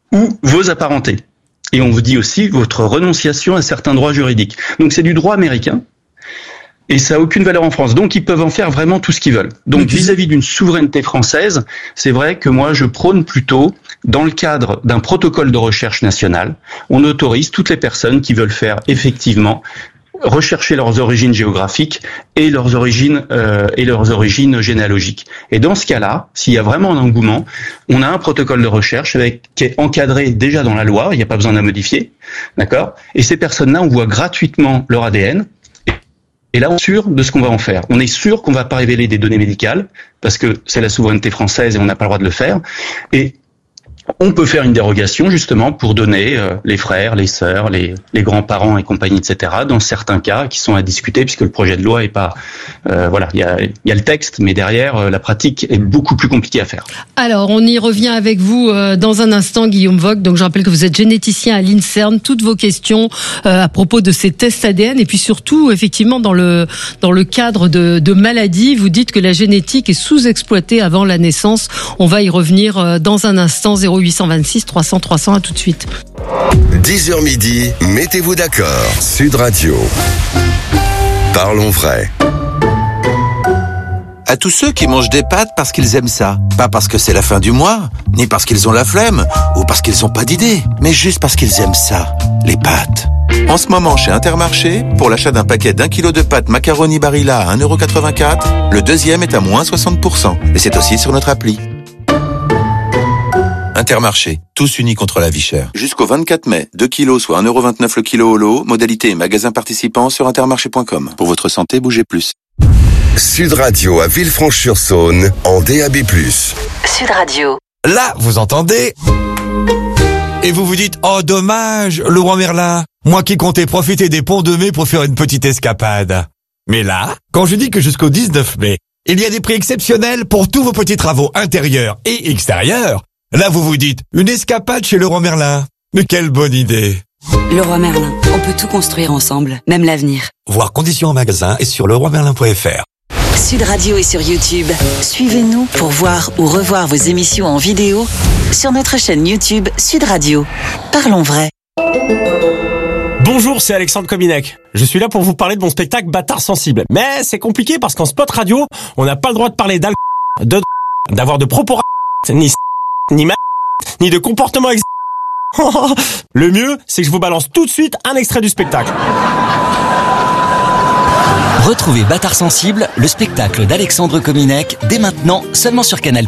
ou vos apparentés. Et on vous dit aussi votre renonciation à certains droits juridiques. Donc c'est du droit américain. Et ça n'a aucune valeur en France. Donc, ils peuvent en faire vraiment tout ce qu'ils veulent. Donc, vis-à-vis d'une souveraineté française, c'est vrai que moi, je prône plutôt, dans le cadre d'un protocole de recherche national, on autorise toutes les personnes qui veulent faire effectivement rechercher leurs origines géographiques et leurs origines généalogiques. Et dans ce cas-là, s'il y a vraiment un engouement, on a un protocole de recherche qui est encadré déjà dans la loi, il n'y a pas besoin de la modifier, d'accord ? Et ces personnes-là, on voit gratuitement leur ADN. Et là, on est sûr de ce qu'on va en faire. On est sûr qu'on va pas révéler des données médicales, parce que c'est la souveraineté française et on n'a pas le droit de le faire. Et on peut faire une dérogation, justement, pour donner les frères, les sœurs, les grands-parents et compagnie, etc., dans certains cas qui sont à discuter, puisque le projet de loi est pas... voilà, il y a le texte, mais derrière, la pratique est beaucoup plus compliquée à faire. Alors, on y revient avec vous dans un instant, Guillaume Vogt. Donc, je rappelle que vous êtes généticien à l'INSERM. Toutes vos questions à propos de ces tests ADN, et puis surtout, effectivement, dans le cadre de maladies, vous dites que la génétique est sous-exploitée avant la naissance. On va y revenir dans un instant. 0826 300 300, à tout de suite. 10h midi, mettez-vous d'accord. Sud Radio. Parlons vrai. À tous ceux qui mangent des pâtes parce qu'ils aiment ça. Pas parce que c'est la fin du mois, ni parce qu'ils ont la flemme, ou parce qu'ils n'ont pas d'idée, mais juste parce qu'ils aiment ça, les pâtes. En ce moment, chez Intermarché, pour l'achat d'un paquet d'1 kilo de pâtes macaroni Barilla à 1,84 €, le deuxième est à moins 60%. Et c'est aussi sur notre appli. Intermarché, tous unis contre la vie chère. Jusqu'au 24 mai, 2 kilos soit 1,29 € le kilo au lot, modalité et magasin participant sur intermarché.com. Pour votre santé, bougez plus. Sud Radio à Villefranche-sur-Saône en DAB+. Sud Radio. Là, vous entendez ? Et vous vous dites, oh dommage, le roi Merlin, moi qui comptais profiter des ponts de mai pour faire une petite escapade. Mais là, quand je dis que jusqu'au 19 mai, il y a des prix exceptionnels pour tous vos petits travaux intérieurs et extérieurs, là vous vous dites, une escapade chez le roi Merlin. Mais quelle bonne idée. Le roi Merlin, on peut tout construire ensemble, même l'avenir. Voir conditions en magasin et sur leroimerlin.fr. Sud Radio est sur YouTube. Suivez-nous pour voir ou revoir vos émissions en vidéo sur notre chaîne YouTube Sud Radio. Parlons vrai. Bonjour, c'est Alexandre Kominek. Je suis là pour vous parler de mon spectacle Bâtard sensible. Mais c'est compliqué parce qu'en spot radio, on n'a pas le droit de parler d'avoir de propos ni ni de comportement Le mieux, c'est que je vous balance tout de suite un extrait du spectacle. Retrouvez Bâtard sensible, le spectacle d'Alexandre Kominek, dès maintenant, seulement sur Canal+.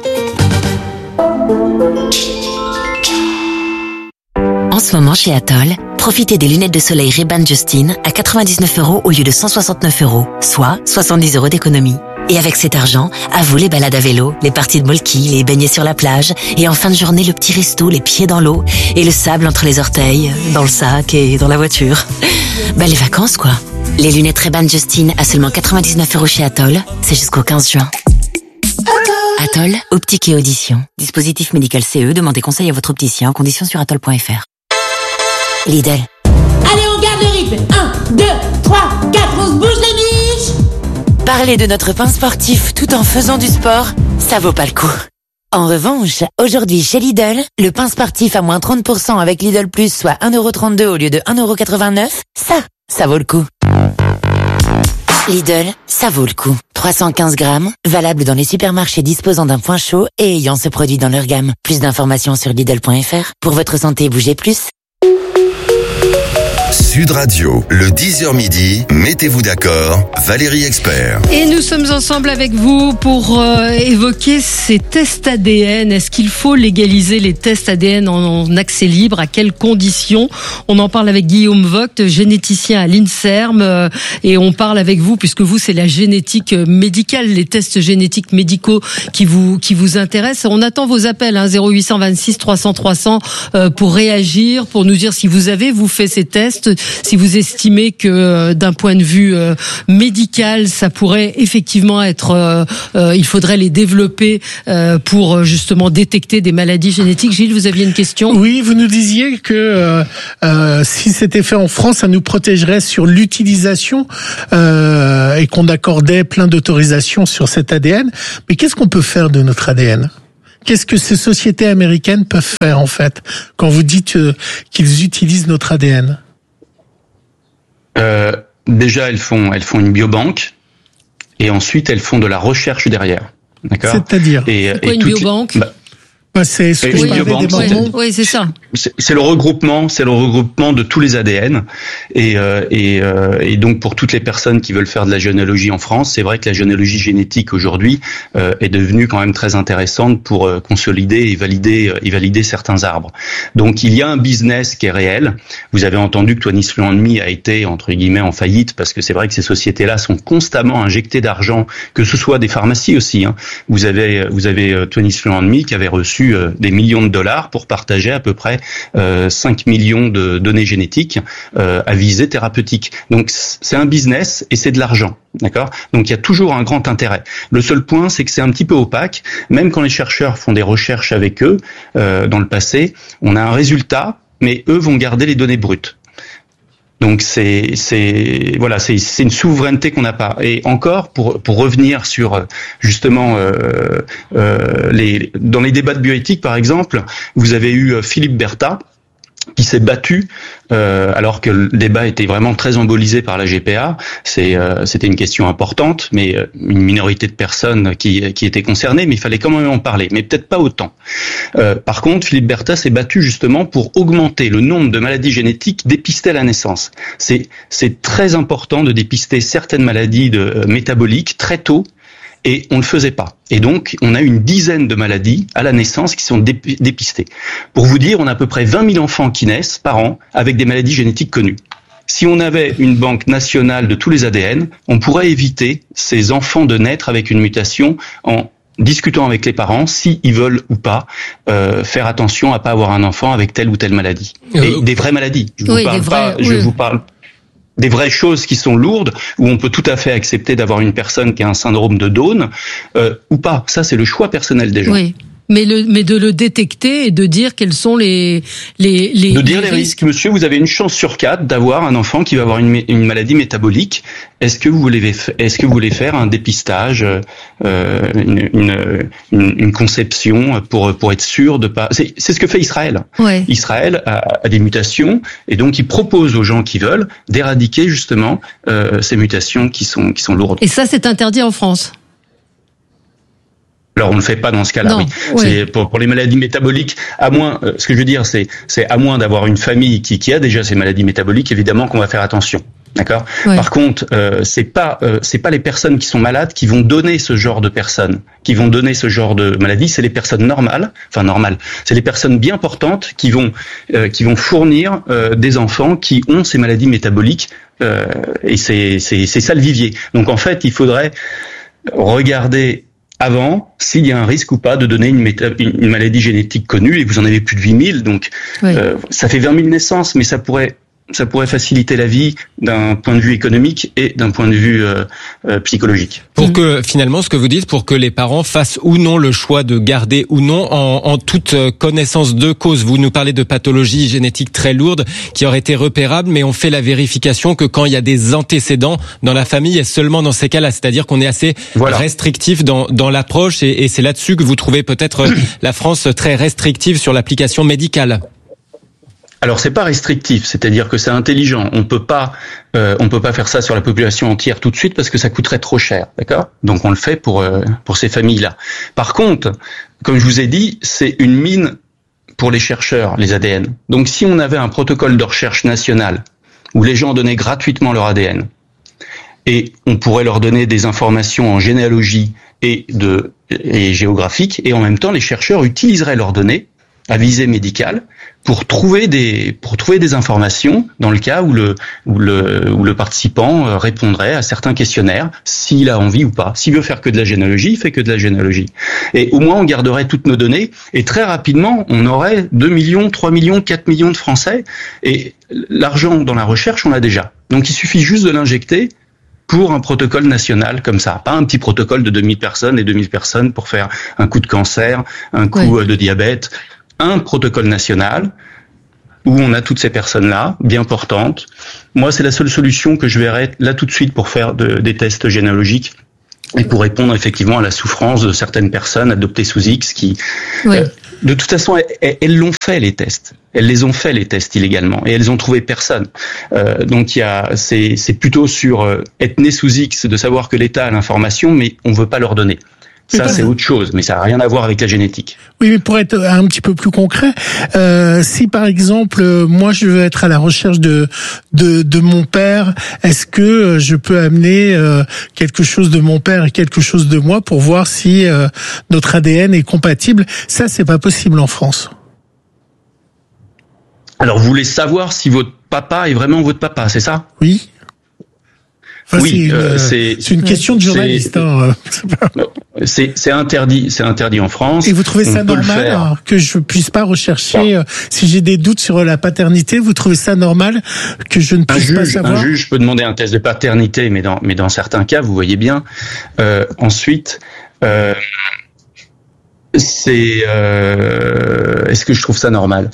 En ce moment, chez Atoll, profitez des lunettes de soleil Ray-Ban Justin à 99 € au lieu de 169 €, soit 70 € d'économie. Et avec cet argent, à vous les balades à vélo, les parties de molki, les baignets sur la plage, et en fin de journée, le petit resto, les pieds dans l'eau, et le sable entre les orteils, dans le sac et dans la voiture. Bah, les vacances, quoi. Les lunettes Ray-Ban Justin à seulement 99 € chez Atoll, c'est jusqu'au 15 juin. Atoll, optique et audition. Dispositif médical CE, demandez conseil à votre opticien, conditions sur atoll.fr. Lidl. Allez, on garde le rythme. 1, 2, 3, 4, on se bouge les biches. Parler de notre pain sportif tout en faisant du sport, ça vaut pas le coup. En revanche, aujourd'hui chez Lidl, le pain sportif à moins 30% avec Lidl Plus, soit 1,32 € au lieu de 1,89 €, ça vaut le coup. Lidl, ça vaut le coup. 315 grammes, valable dans les supermarchés disposant d'un point chaud et ayant ce produit dans leur gamme. Plus d'informations sur Lidl.fr. Pour votre santé, bougez plus. Sud Radio, le 10h midi, mettez-vous d'accord, Valérie Expert. Et nous sommes ensemble avec vous pour évoquer ces tests ADN. Est-ce qu'il faut légaliser les tests ADN en accès libre? À quelles conditions? On en parle avec Guillaume Vogt, généticien à l'INSERM, et on parle avec vous, puisque vous, c'est la génétique médicale, les tests génétiques médicaux qui vous intéressent. On attend vos appels, 0826 300 300, pour réagir, pour nous dire si vous avez, vous fait ces tests, si vous estimez que d'un point de vue médical, ça pourrait effectivement être, il faudrait les développer pour justement détecter des maladies génétiques. Gilles, vous aviez une question? Oui, vous nous disiez que si c'était fait en France, ça nous protégerait sur l'utilisation et qu'on accordait plein d'autorisations sur cet ADN. Mais qu'est-ce qu'on peut faire de notre ADN ? qu'est-ce que ces sociétés américaines peuvent faire, en fait, quand vous dites qu'ils utilisent notre ADN? Déjà, elles font une biobanque, et ensuite elles font de la recherche derrière. D'accord. C'est-à-dire? C'est quoi une biobanque? C'est ce que je parlais des mamans. Oui, c'est ça. C'est le regroupement de tous les ADN et donc pour toutes les personnes qui veulent faire de la généalogie en France, c'est vrai que la généalogie génétique aujourd'hui est devenue quand même très intéressante pour consolider et valider certains arbres. Donc il y a un business qui est réel. Vous avez entendu que 23andMe a été entre guillemets en faillite parce que c'est vrai que ces sociétés-là sont constamment injectées d'argent, que ce soit des pharmacies aussi. Hein. Vous avez 23andMe qui avait reçu des millions de dollars pour partager à peu près 5 millions de données génétiques à visée thérapeutique. Donc c'est un business et c'est de l'argent, d'accord ? Donc il y a toujours un grand intérêt. Le seul point, c'est que c'est un petit peu opaque. Même quand les chercheurs font des recherches avec eux dans le passé, on a un résultat, mais eux vont garder les données brutes. Donc c'est une souveraineté qu'on n'a pas. Et encore pour revenir sur justement dans les débats de bioéthique par exemple, vous avez eu Philippe Berta qui s'est battu alors que le débat était vraiment très embolisé par la GPA. C'était une question importante, mais une minorité de personnes qui étaient concernées, mais il fallait quand même en parler, mais peut-être pas autant. Par contre, Philippe Berta s'est battu justement pour augmenter le nombre de maladies génétiques dépistées à la naissance. C'est très important de dépister certaines maladies métaboliques très tôt. Et on ne le faisait pas. Et donc, on a une dizaine de maladies à la naissance qui sont dépistées. Pour vous dire, on a à peu près 20 000 enfants qui naissent par an avec des maladies génétiques connues. Si on avait une banque nationale de tous les ADN, on pourrait éviter ces enfants de naître avec une mutation en discutant avec les parents s'ils veulent ou pas faire attention à pas avoir un enfant avec telle ou telle maladie. Et des vraies maladies. Je vous parle des vraies choses qui sont lourdes, où on peut tout à fait accepter d'avoir une personne qui a un syndrome de Down, ou pas. Ça, c'est le choix personnel des gens. Oui. Mais de le détecter et de dire quels sont les risques. Monsieur, vous avez une chance sur 4 d'avoir un enfant qui va avoir une maladie métabolique. Est-ce que vous voulez faire un dépistage, une conception pour être sûr de pas. C'est ce que fait Israël. Ouais. Israël a des mutations et donc il propose aux gens qui veulent d'éradiquer justement ces mutations qui sont lourdes. Et ça, c'est interdit en France. Alors on ne le fait pas dans ce cas-là. Oui. C'est pour les maladies métaboliques, à moins, ce que je veux dire, c'est à moins d'avoir une famille qui a déjà ces maladies métaboliques, évidemment qu'on va faire attention. D'accord. Ouais. Par contre, c'est pas les personnes qui sont malades qui vont donner ce genre de personnes, qui vont donner ce genre de maladie. C'est les personnes normales. C'est les personnes bien portantes qui vont fournir des enfants qui ont ces maladies métaboliques. Et c'est ça le vivier. Donc en fait, il faudrait regarder avant s'il y a un risque ou pas de donner une maladie génétique connue, et vous en avez plus de 8 000, donc ça fait 20 000 naissances, mais ça pourrait faciliter la vie d'un point de vue économique et d'un point de vue psychologique. Pour que finalement, ce que vous dites, pour que les parents fassent ou non le choix de garder ou non en toute connaissance de cause. Vous nous parlez de pathologies génétiques très lourdes qui auraient été repérables, mais on fait la vérification que quand il y a des antécédents dans la famille, et seulement dans ces cas-là. C'est-à-dire qu'on est assez restrictif dans l'approche, et c'est là-dessus que vous trouvez peut-être la France très restrictive sur l'application médicale. Alors c'est pas restrictif, c'est-à-dire que c'est intelligent. On peut pas faire ça sur la population entière tout de suite parce que ça coûterait trop cher, d'accord ? Donc on le fait pour ces familles-là. Par contre, comme je vous ai dit, c'est une mine pour les chercheurs, les ADN. Donc si on avait un protocole de recherche national où les gens donnaient gratuitement leur ADN et on pourrait leur donner des informations en généalogie et géographique, et en même temps les chercheurs utiliseraient leurs données à visée médicale pour trouver des informations dans le cas où le participant répondrait à certains questionnaires, s'il a envie ou pas. S'il veut faire que de la généalogie, il fait que de la généalogie. Et au moins on garderait toutes nos données, et très rapidement on aurait 2 millions, 3 millions, 4 millions de Français, et l'argent dans la recherche on l'a déjà. Donc il suffit juste de l'injecter pour un protocole national comme ça, pas un petit protocole de 2000 personnes et 2000 personnes pour faire un coup de cancer, un coup de diabète. Un protocole national où on a toutes ces personnes-là, bien portantes. Moi, c'est la seule solution que je verrais là tout de suite pour faire des tests généalogiques Et pour répondre effectivement à la souffrance de certaines personnes adoptées sous X qui, de toute façon, elles l'ont fait les tests. Elles les ont fait les tests illégalement et elles ont trouvé personne. Donc c'est plutôt sur être né sous X, de savoir que l'État a l'information, mais on veut pas leur donner. Ça, c'est autre chose, mais ça n'a rien à voir avec la génétique. Oui, mais pour être un petit peu plus concret, si par exemple, moi je veux être à la recherche de mon père, est-ce que je peux amener quelque chose de mon père et quelque chose de moi pour voir si notre ADN est compatible? Ça, c'est pas possible en France. Alors, vous voulez savoir si votre papa est vraiment votre papa, c'est ça? Oui. Enfin, oui, c'est une question de journaliste. C'est interdit en France. Et vous trouvez ça normal que je puisse pas rechercher si j'ai des doutes sur la paternité? Vous trouvez ça normal que je ne puisse pas savoir? Un juge peut demander un test de paternité, mais dans certains cas, vous voyez bien. Ensuite, est-ce que je trouve ça normal?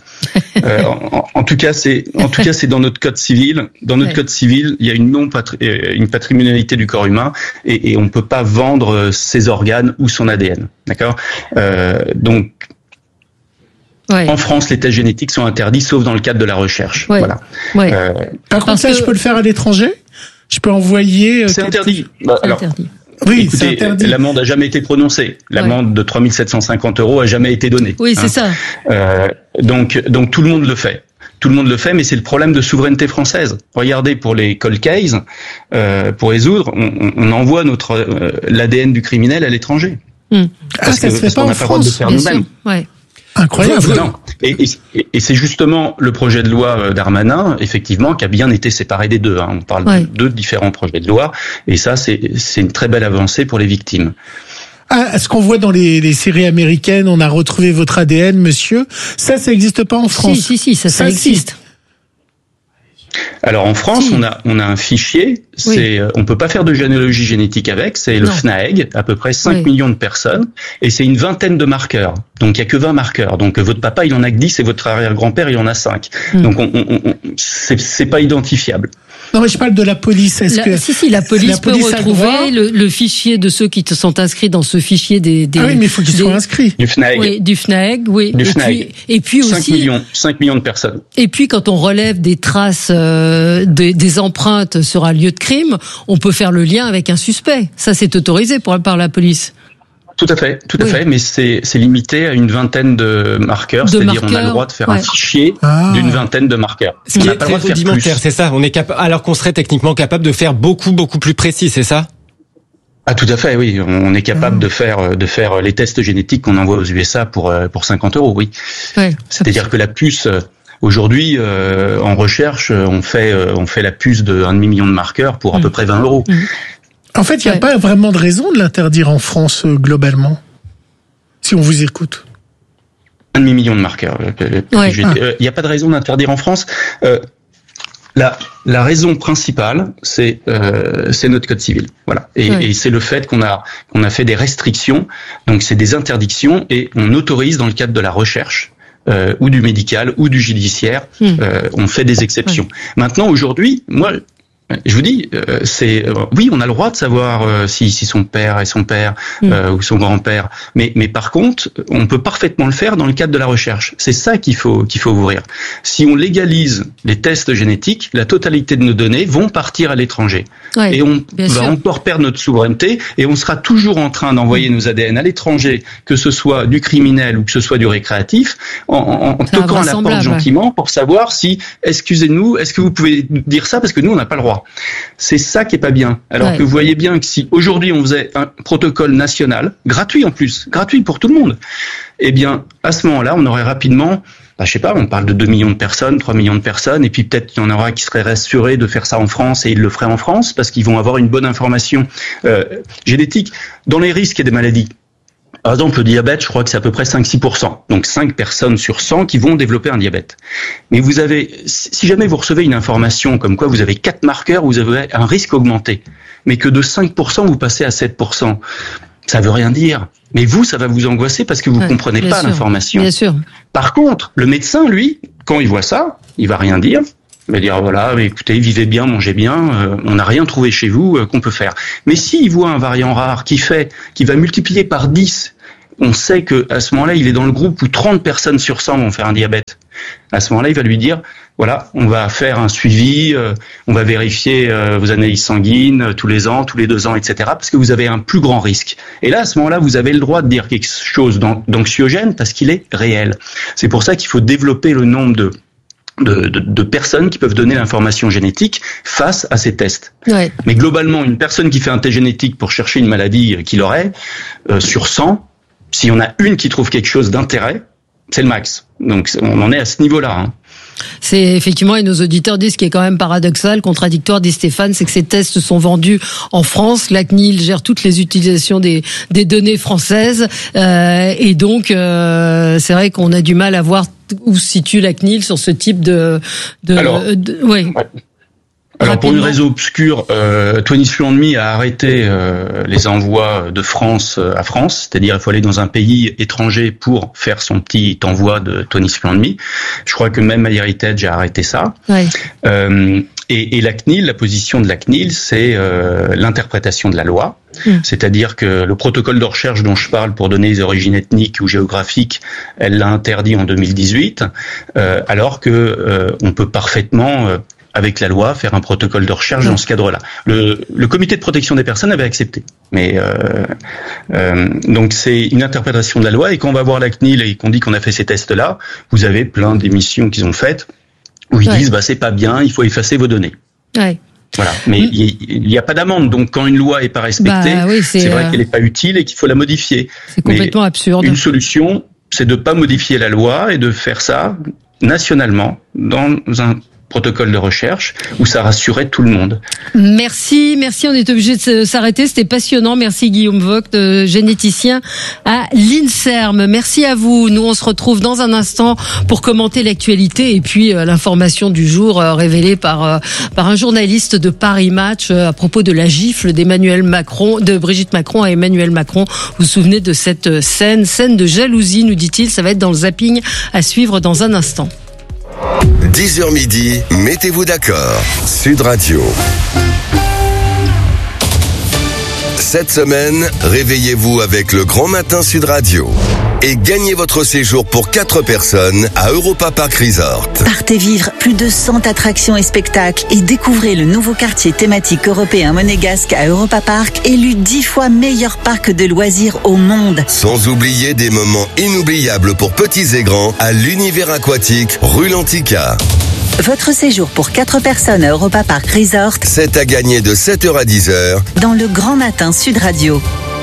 En tout cas, c'est dans notre code civil. Dans notre code civil, il y a une patrimonialité du corps humain et on ne peut pas vendre ses organes ou son ADN. D'accord? Donc, en France, les tests génétiques sont interdits, sauf dans le cadre de la recherche. Voilà. Par contre, ça, je peux le faire à l'étranger? Je peux envoyer... C'est interdit. Interdit. Oui, écoutez, l'amende a jamais été prononcée. L'amende de 3 750 € a jamais été donnée. Oui, c'est ça. Donc tout le monde le fait. Tout le monde le fait, mais c'est le problème de souveraineté française. Regardez, pour les cold cases, pour résoudre, on envoie l'ADN du criminel à l'étranger. Parce qu'on n'a pas le droit de le faire nous-mêmes. Incroyable. Non. Et c'est justement le projet de loi Darmanin, effectivement, qui a bien été séparé des deux. On parle de deux différents projets de loi, et ça, c'est une très belle avancée pour les victimes. Ce qu'on voit dans les séries américaines, on a retrouvé votre ADN, monsieur. Ça n'existe pas en France. Si, ça existe. Alors en France, on a un fichier, on peut pas faire de généalogie génétique avec, c'est le FNAEG, à peu près 5 millions de personnes, et c'est une vingtaine de marqueurs. Donc il y a que 20 marqueurs. Donc votre papa, il en a que 10 et votre arrière-grand-père, il en a 5. Donc c'est pas identifiable. Non, mais je parle de la police. Si, la police peut retrouver le fichier de ceux qui sont inscrits dans ce fichier des Ah oui, mais il faut qu'ils soient inscrits. Du FNAEG. Oui, du FNAEG, oui. Et puis aussi 5 millions de personnes. Et puis quand on relève des traces des empreintes sur un lieu de crime, on peut faire le lien avec un suspect. Ça, c'est autorisé par la police. Tout à fait, mais c'est limité à une vingtaine de marqueurs, c'est-à-dire on a le droit de faire un fichier d'une vingtaine de marqueurs. Ce qui est très rudimentaire, c'est ça. On est alors qu'on serait techniquement capable de faire beaucoup plus précis, c'est ça? Ah, tout à fait, oui. On est capable de faire les tests génétiques qu'on envoie aux USA pour 50 €, oui. C'est-à-dire que la puce, aujourd'hui, en recherche, on fait la puce de 1,5 million de marqueurs pour à peu près 20 €. En fait, il n'y a pas vraiment de raison de l'interdire en France, globalement, si on vous écoute. 1,5 million de marqueurs. Il n'y a pas de raison d'interdire en France. La raison principale, c'est notre code civil. Voilà. Et c'est le fait qu'on a fait des restrictions. Donc, c'est des interdictions et on autorise dans le cadre de la recherche. Ou du médical, ou du judiciaire, on fait des exceptions. Maintenant, aujourd'hui, moi, je vous dis, oui, on a le droit de savoir si son père est son père ou son grand-père, mais par contre, on peut parfaitement le faire dans le cadre de la recherche. C'est ça qu'il faut ouvrir. Si on légalise les tests génétiques, la totalité de nos données vont partir à l'étranger, et on va encore perdre notre souveraineté, et on sera toujours en train d'envoyer nos ADN à l'étranger, que ce soit du criminel ou que ce soit du récréatif, en toquant à la porte gentiment pour savoir si, excusez-nous, est-ce que vous pouvez dire ça parce que nous on n'a pas le droit. C'est ça qui est pas bien. Alors que vous voyez bien que si aujourd'hui on faisait un protocole national, gratuit en plus, gratuit pour tout le monde, eh bien, à ce moment-là, on aurait rapidement, je sais pas, on parle de 2 millions de personnes, 3 millions de personnes, et puis peut-être qu'il y en aura qui seraient rassurés de faire ça en France et ils le feraient en France parce qu'ils vont avoir une bonne information génétique. Dans les risques et des maladies, par exemple, le diabète, je crois que c'est à peu près 5-6%. Donc 5 personnes sur 100 qui vont développer un diabète. Mais vous avez, si jamais vous recevez une information comme quoi vous avez 4 marqueurs, vous avez un risque augmenté. Mais que de 5%, vous passez à 7%. Ça veut rien dire. Mais vous, ça va vous angoisser parce que vous comprenez pas l'information. Bien sûr. Par contre, le médecin, lui, quand il voit ça, il va rien dire. Il va dire voilà, écoutez, vivez bien, mangez bien, on n'a rien trouvé chez vous qu'on peut faire. Mais s'il voit un variant rare qui va multiplier par 10, on sait que à ce moment-là, il est dans le groupe où 30 personnes sur 100 vont faire un diabète. À ce moment-là, il va lui dire voilà, on va faire un suivi, on va vérifier vos analyses sanguines tous les ans, tous les 2 ans, etc. parce que vous avez un plus grand risque. Et là, à ce moment-là, vous avez le droit de dire quelque chose d'anxiogène parce qu'il est réel. C'est pour ça qu'il faut développer le nombre de personnes qui peuvent donner l'information génétique face à ces tests. Ouais. Mais globalement, une personne qui fait un test génétique pour chercher une maladie qu'il aurait, sur 100, s'il y en a une qui trouve quelque chose d'intérêt, c'est le max. Donc on en est à ce niveau-là. Hein. C'est effectivement, et nos auditeurs disent ce qui est quand même paradoxal, contradictoire, dit Stéphane, c'est que ces tests sont vendus en France. La CNIL gère toutes les utilisations des données françaises, et donc c'est vrai qu'on a du mal à voir où se situe la CNIL sur ce type ouais. Alors pour une raison obscure, 23andMe a arrêté les envois de France à France, c'est-à-dire il faut aller dans un pays étranger pour faire son petit envoi de 23andMe. Je crois que même MyHeritage a arrêté ça. Ouais. Et la CNIL, la position de la CNIL, c'est l'interprétation de la loi. C'est-à-dire que le protocole de recherche dont je parle pour donner les origines ethniques ou géographiques, elle l'a interdit en 2018, alors que on peut parfaitement avec la loi, faire un protocole de recherche dans ce cadre-là. Le comité de protection des personnes avait accepté. Mais donc c'est une interprétation de la loi, et quand on va voir la CNIL et qu'on dit qu'on a fait ces tests-là, vous avez plein d'émissions qu'ils ont faites où ils disent c'est pas bien, il faut effacer vos données. Ouais. Voilà, mais il n'y a pas d'amende, donc quand une loi est pas respectée, c'est vrai qu'elle n'est pas utile et qu'il faut la modifier. C'est complètement absurde. Une solution, c'est de pas modifier la loi et de faire ça nationalement dans un protocole de recherche où ça rassurait tout le monde. Merci, on est obligé de s'arrêter, c'était passionnant. Merci Guillaume Vogt, généticien à l'INSERM. Merci à vous. Nous on se retrouve dans un instant pour commenter l'actualité et puis l'information du jour révélée par un journaliste de Paris Match à propos de la gifle de Brigitte Macron à Emmanuel Macron. Vous vous souvenez de cette scène de jalousie, nous dit-il, ça va être dans le zapping à suivre dans un instant. 10h midi, mettez-vous d'accord. Sud Radio. Cette semaine, réveillez-vous avec le Grand Matin Sud Radio et gagnez votre séjour pour 4 personnes à Europa Park Resort. Partez vivre plus de 100 attractions et spectacles et découvrez le nouveau quartier thématique européen monégasque à Europa Park, élu 10 fois meilleur parc de loisirs au monde. Sans oublier des moments inoubliables pour petits et grands à l'univers aquatique rue Lantica. Votre séjour pour 4 personnes à Europa Park Resort, c'est à gagner de 7h à 10h dans le Grand Matin Sud Radio.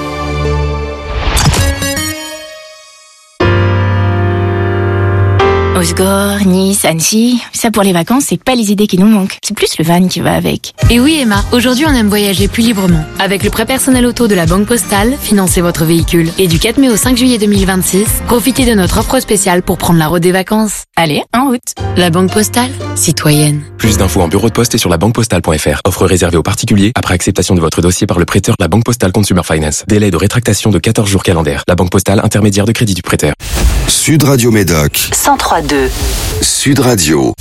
Osgore, Nice, Annecy, ça pour les vacances, c'est pas les idées qui nous manquent. C'est plus le van qui va avec. Et oui Emma, aujourd'hui on aime voyager plus librement. Avec le prêt personnel auto de la Banque Postale, financez votre véhicule. Et du 4 mai au 5 juillet 2026, profitez de notre offre spéciale pour prendre la route des vacances. Allez, en route. La Banque Postale, citoyenne. Plus d'infos en bureau de poste et sur labanquepostale.fr. Offre réservée aux particuliers après acceptation de votre dossier par le prêteur La Banque Postale Consumer Finance. Délai de rétractation de 14 jours calendaires. La Banque Postale, intermédiaire de crédit du prêteur. Sud Radio Médoc 103.2 Sud Radio.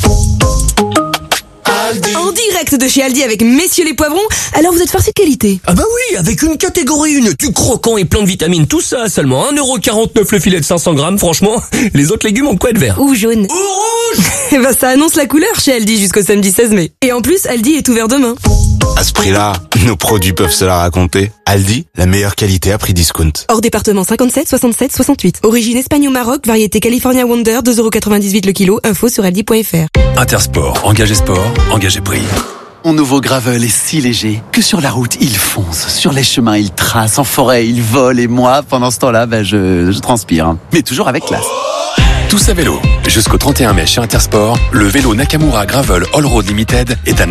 En direct de chez Aldi avec Messieurs les Poivrons. Alors vous êtes farci de qualité? Ah bah oui, avec une catégorie 1, du croquant et plein de vitamines, tout ça, seulement 1,49€ le filet de 500 grammes, franchement, les autres légumes ont de quoi être verts. Ou jaune. Ou rouge. Eh ben ça annonce la couleur chez Aldi jusqu'au samedi 16 mai. Et en plus, Aldi est ouvert demain. À ce prix-là, nos produits peuvent se la raconter. Aldi, la meilleure qualité à prix discount. Hors département 57, 67, 68. Origine Espagne ou Maroc, variété California Wonder, 2,98€ le kilo, info sur aldi.fr. Intersport, engagé sport, engagé prix. Mon nouveau Gravel est si léger que sur la route, il fonce. Sur les chemins, il trace. En forêt, il vole. Et moi, pendant ce temps-là, je transpire. Mais toujours avec classe. Tous à vélo. Jusqu'au 31 mai chez Intersport, le vélo Nakamura Gravel All Road Limited est à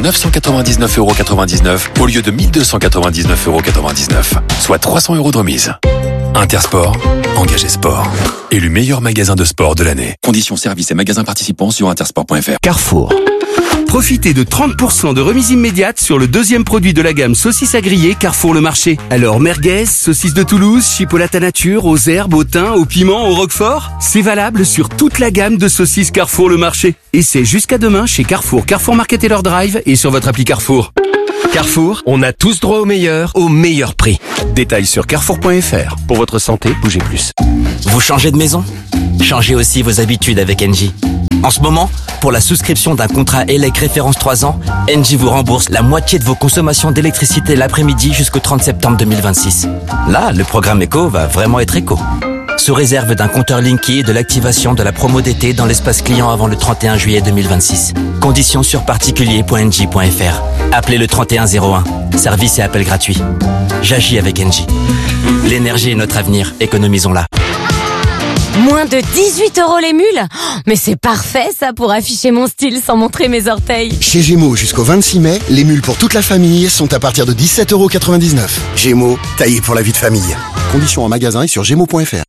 999,99€ au lieu de 1299,99€, soit 300€ de remise. Intersport, engagé sport. Élu meilleur magasin de sport de l'année. Conditions, services et magasins participants sur intersport.fr. Carrefour. Profitez de 30% de remise immédiate sur le deuxième produit de la gamme saucisses à griller Carrefour Le Marché. Alors merguez, saucisses de Toulouse, chipolata nature, aux herbes, au thym, au piment, au roquefort. C'est valable sur toute la gamme de saucisses Carrefour Le Marché. Et c'est jusqu'à demain chez Carrefour, Carrefour Market et leur drive et sur votre appli Carrefour. Carrefour, on a tous droit au meilleur prix. Détails sur carrefour.fr. Pour votre santé, bougez plus. Vous changez de maison ? Changez aussi vos habitudes avec Engie. En ce moment, pour la souscription d'un contrat ELEC référence 3 ans, Engie vous rembourse la moitié de vos consommations d'électricité l'après-midi jusqu'au 30 septembre 2026. Là, le programme éco va vraiment être éco. Sous réserve d'un compteur Linky et de l'activation de la promo d'été dans l'espace client avant le 31 juillet 2026. Conditions sur particulier.engie.fr. Appelez le 3101. Service et appel gratuit. J'agis avec Engie. L'énergie est notre avenir. Économisons-la. Moins de 18 € les mules ? Mais c'est parfait ça pour afficher mon style sans montrer mes orteils. Chez Gémeaux, jusqu'au 26 mai, les mules pour toute la famille sont à partir de 17,99 €. Gémeaux, taillé pour la vie de famille. Conditions en magasin et sur gémeaux.fr.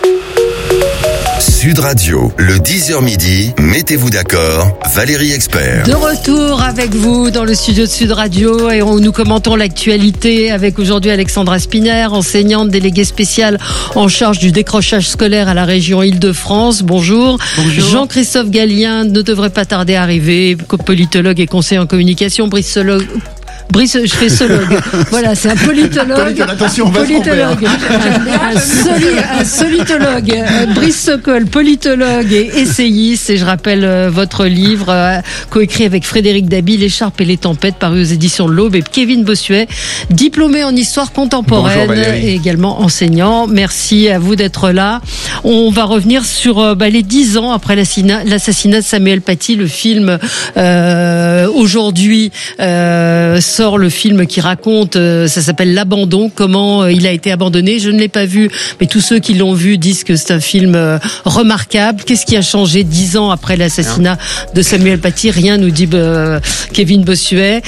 Sud Radio, le 10h midi, mettez-vous d'accord, Valérie Expert. De retour avec vous dans le studio de Sud Radio et nous commentons l'actualité avec aujourd'hui Alexandra Spiner, enseignante déléguée spéciale en charge du décrochage scolaire à la région Île-de-France. Bonjour. Bonjour. Jean-Christophe Gallien ne devrait pas tarder à arriver, politologue et conseiller en communication, Brice, je fais sologue. Voilà, c'est un politologue. Attention, on va politologue. Un solitologue. Brice Sokol, politologue et essayiste. Et je rappelle votre livre, coécrit avec Frédéric Dabi, L'écharpe et les tempêtes, paru aux éditions de l'Aube. Et Kevin Bossuet, diplômé en histoire contemporaine et également enseignant. Merci à vous d'être là. On va revenir sur les 10 ans après l'assassinat de Samuel Paty. Le film, aujourd'hui, sort le film qui raconte, ça s'appelle L'abandon, comment il a été abandonné. Je ne l'ai pas vu, mais tous ceux qui l'ont vu disent que c'est un film remarquable. Qu'est-ce qui a changé 10 ans après l'assassinat de Samuel Paty? Rien, nous dit Kevin Bossuet.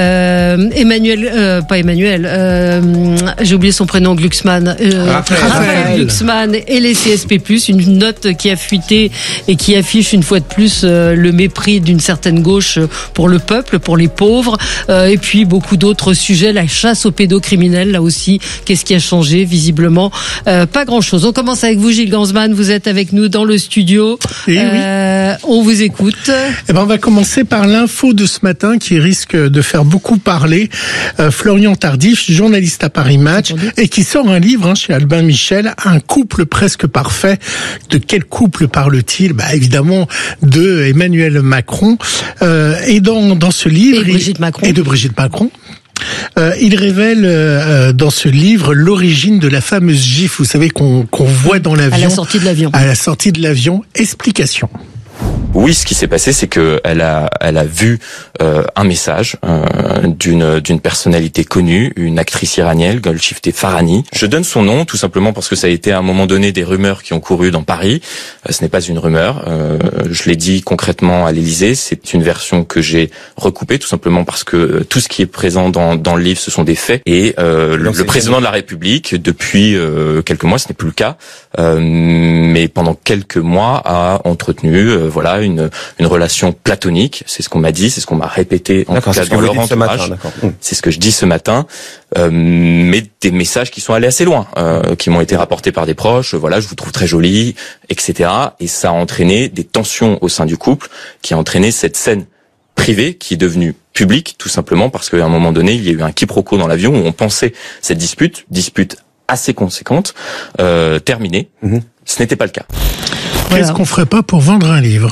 J'ai oublié son prénom, Glucksmann. Raphaël Glucksmann et les CSP+, une note qui a fuité et qui affiche une fois de plus le mépris d'une certaine gauche pour le peuple, pour les pauvres. Et puis beaucoup d'autres sujets, la chasse aux pédocriminels, là aussi, qu'est-ce qui a changé? Visiblement, pas grand-chose. On commence avec vous, Gilles Gansman, vous êtes avec nous dans le studio. Oui. On vous écoute. On va commencer par l'info de ce matin qui risque de faire beaucoup parler. Florian Tardif, journaliste à Paris Match, et qui sort un livre chez Albin Michel, Un couple presque parfait. De quel couple parle-t-il? Évidemment, de Emmanuel Macron. Et dans ce livre... Et de Brigitte Macron. Il révèle dans ce livre l'origine de la fameuse gifle, vous savez, qu'on voit dans l'avion. À la sortie de l'avion. À la sortie de l'avion. Explication. Oui, ce qui s'est passé, c'est que elle a vu un message d'une personnalité connue, une actrice iranienne, Golshifteh Farahani. Je donne son nom tout simplement parce que ça a été à un moment donné des rumeurs qui ont couru dans Paris. Ce n'est pas une rumeur. Je l'ai dit concrètement à l'Élysée. C'est une version que j'ai recoupée tout simplement parce que tout ce qui est présent dans le livre, ce sont des faits. Et le président de la République, depuis quelques mois, ce n'est plus le cas, mais pendant quelques mois, a entretenu une relation platonique, c'est ce qu'on m'a dit, c'est ce qu'on m'a répété en tout cas dans leur entourage. C'est ce que je dis ce matin, mais des messages qui sont allés assez loin, qui m'ont été rapportés par des proches, je vous trouve très jolie, etc. Et ça a entraîné des tensions au sein du couple, qui a entraîné cette scène privée qui est devenue publique, tout simplement parce qu'à un moment donné, il y a eu un quiproquo dans l'avion où on pensait cette dispute assez conséquente, terminée. Ce n'était pas le cas. Qu'est-ce qu'on ferait pas pour vendre un livre?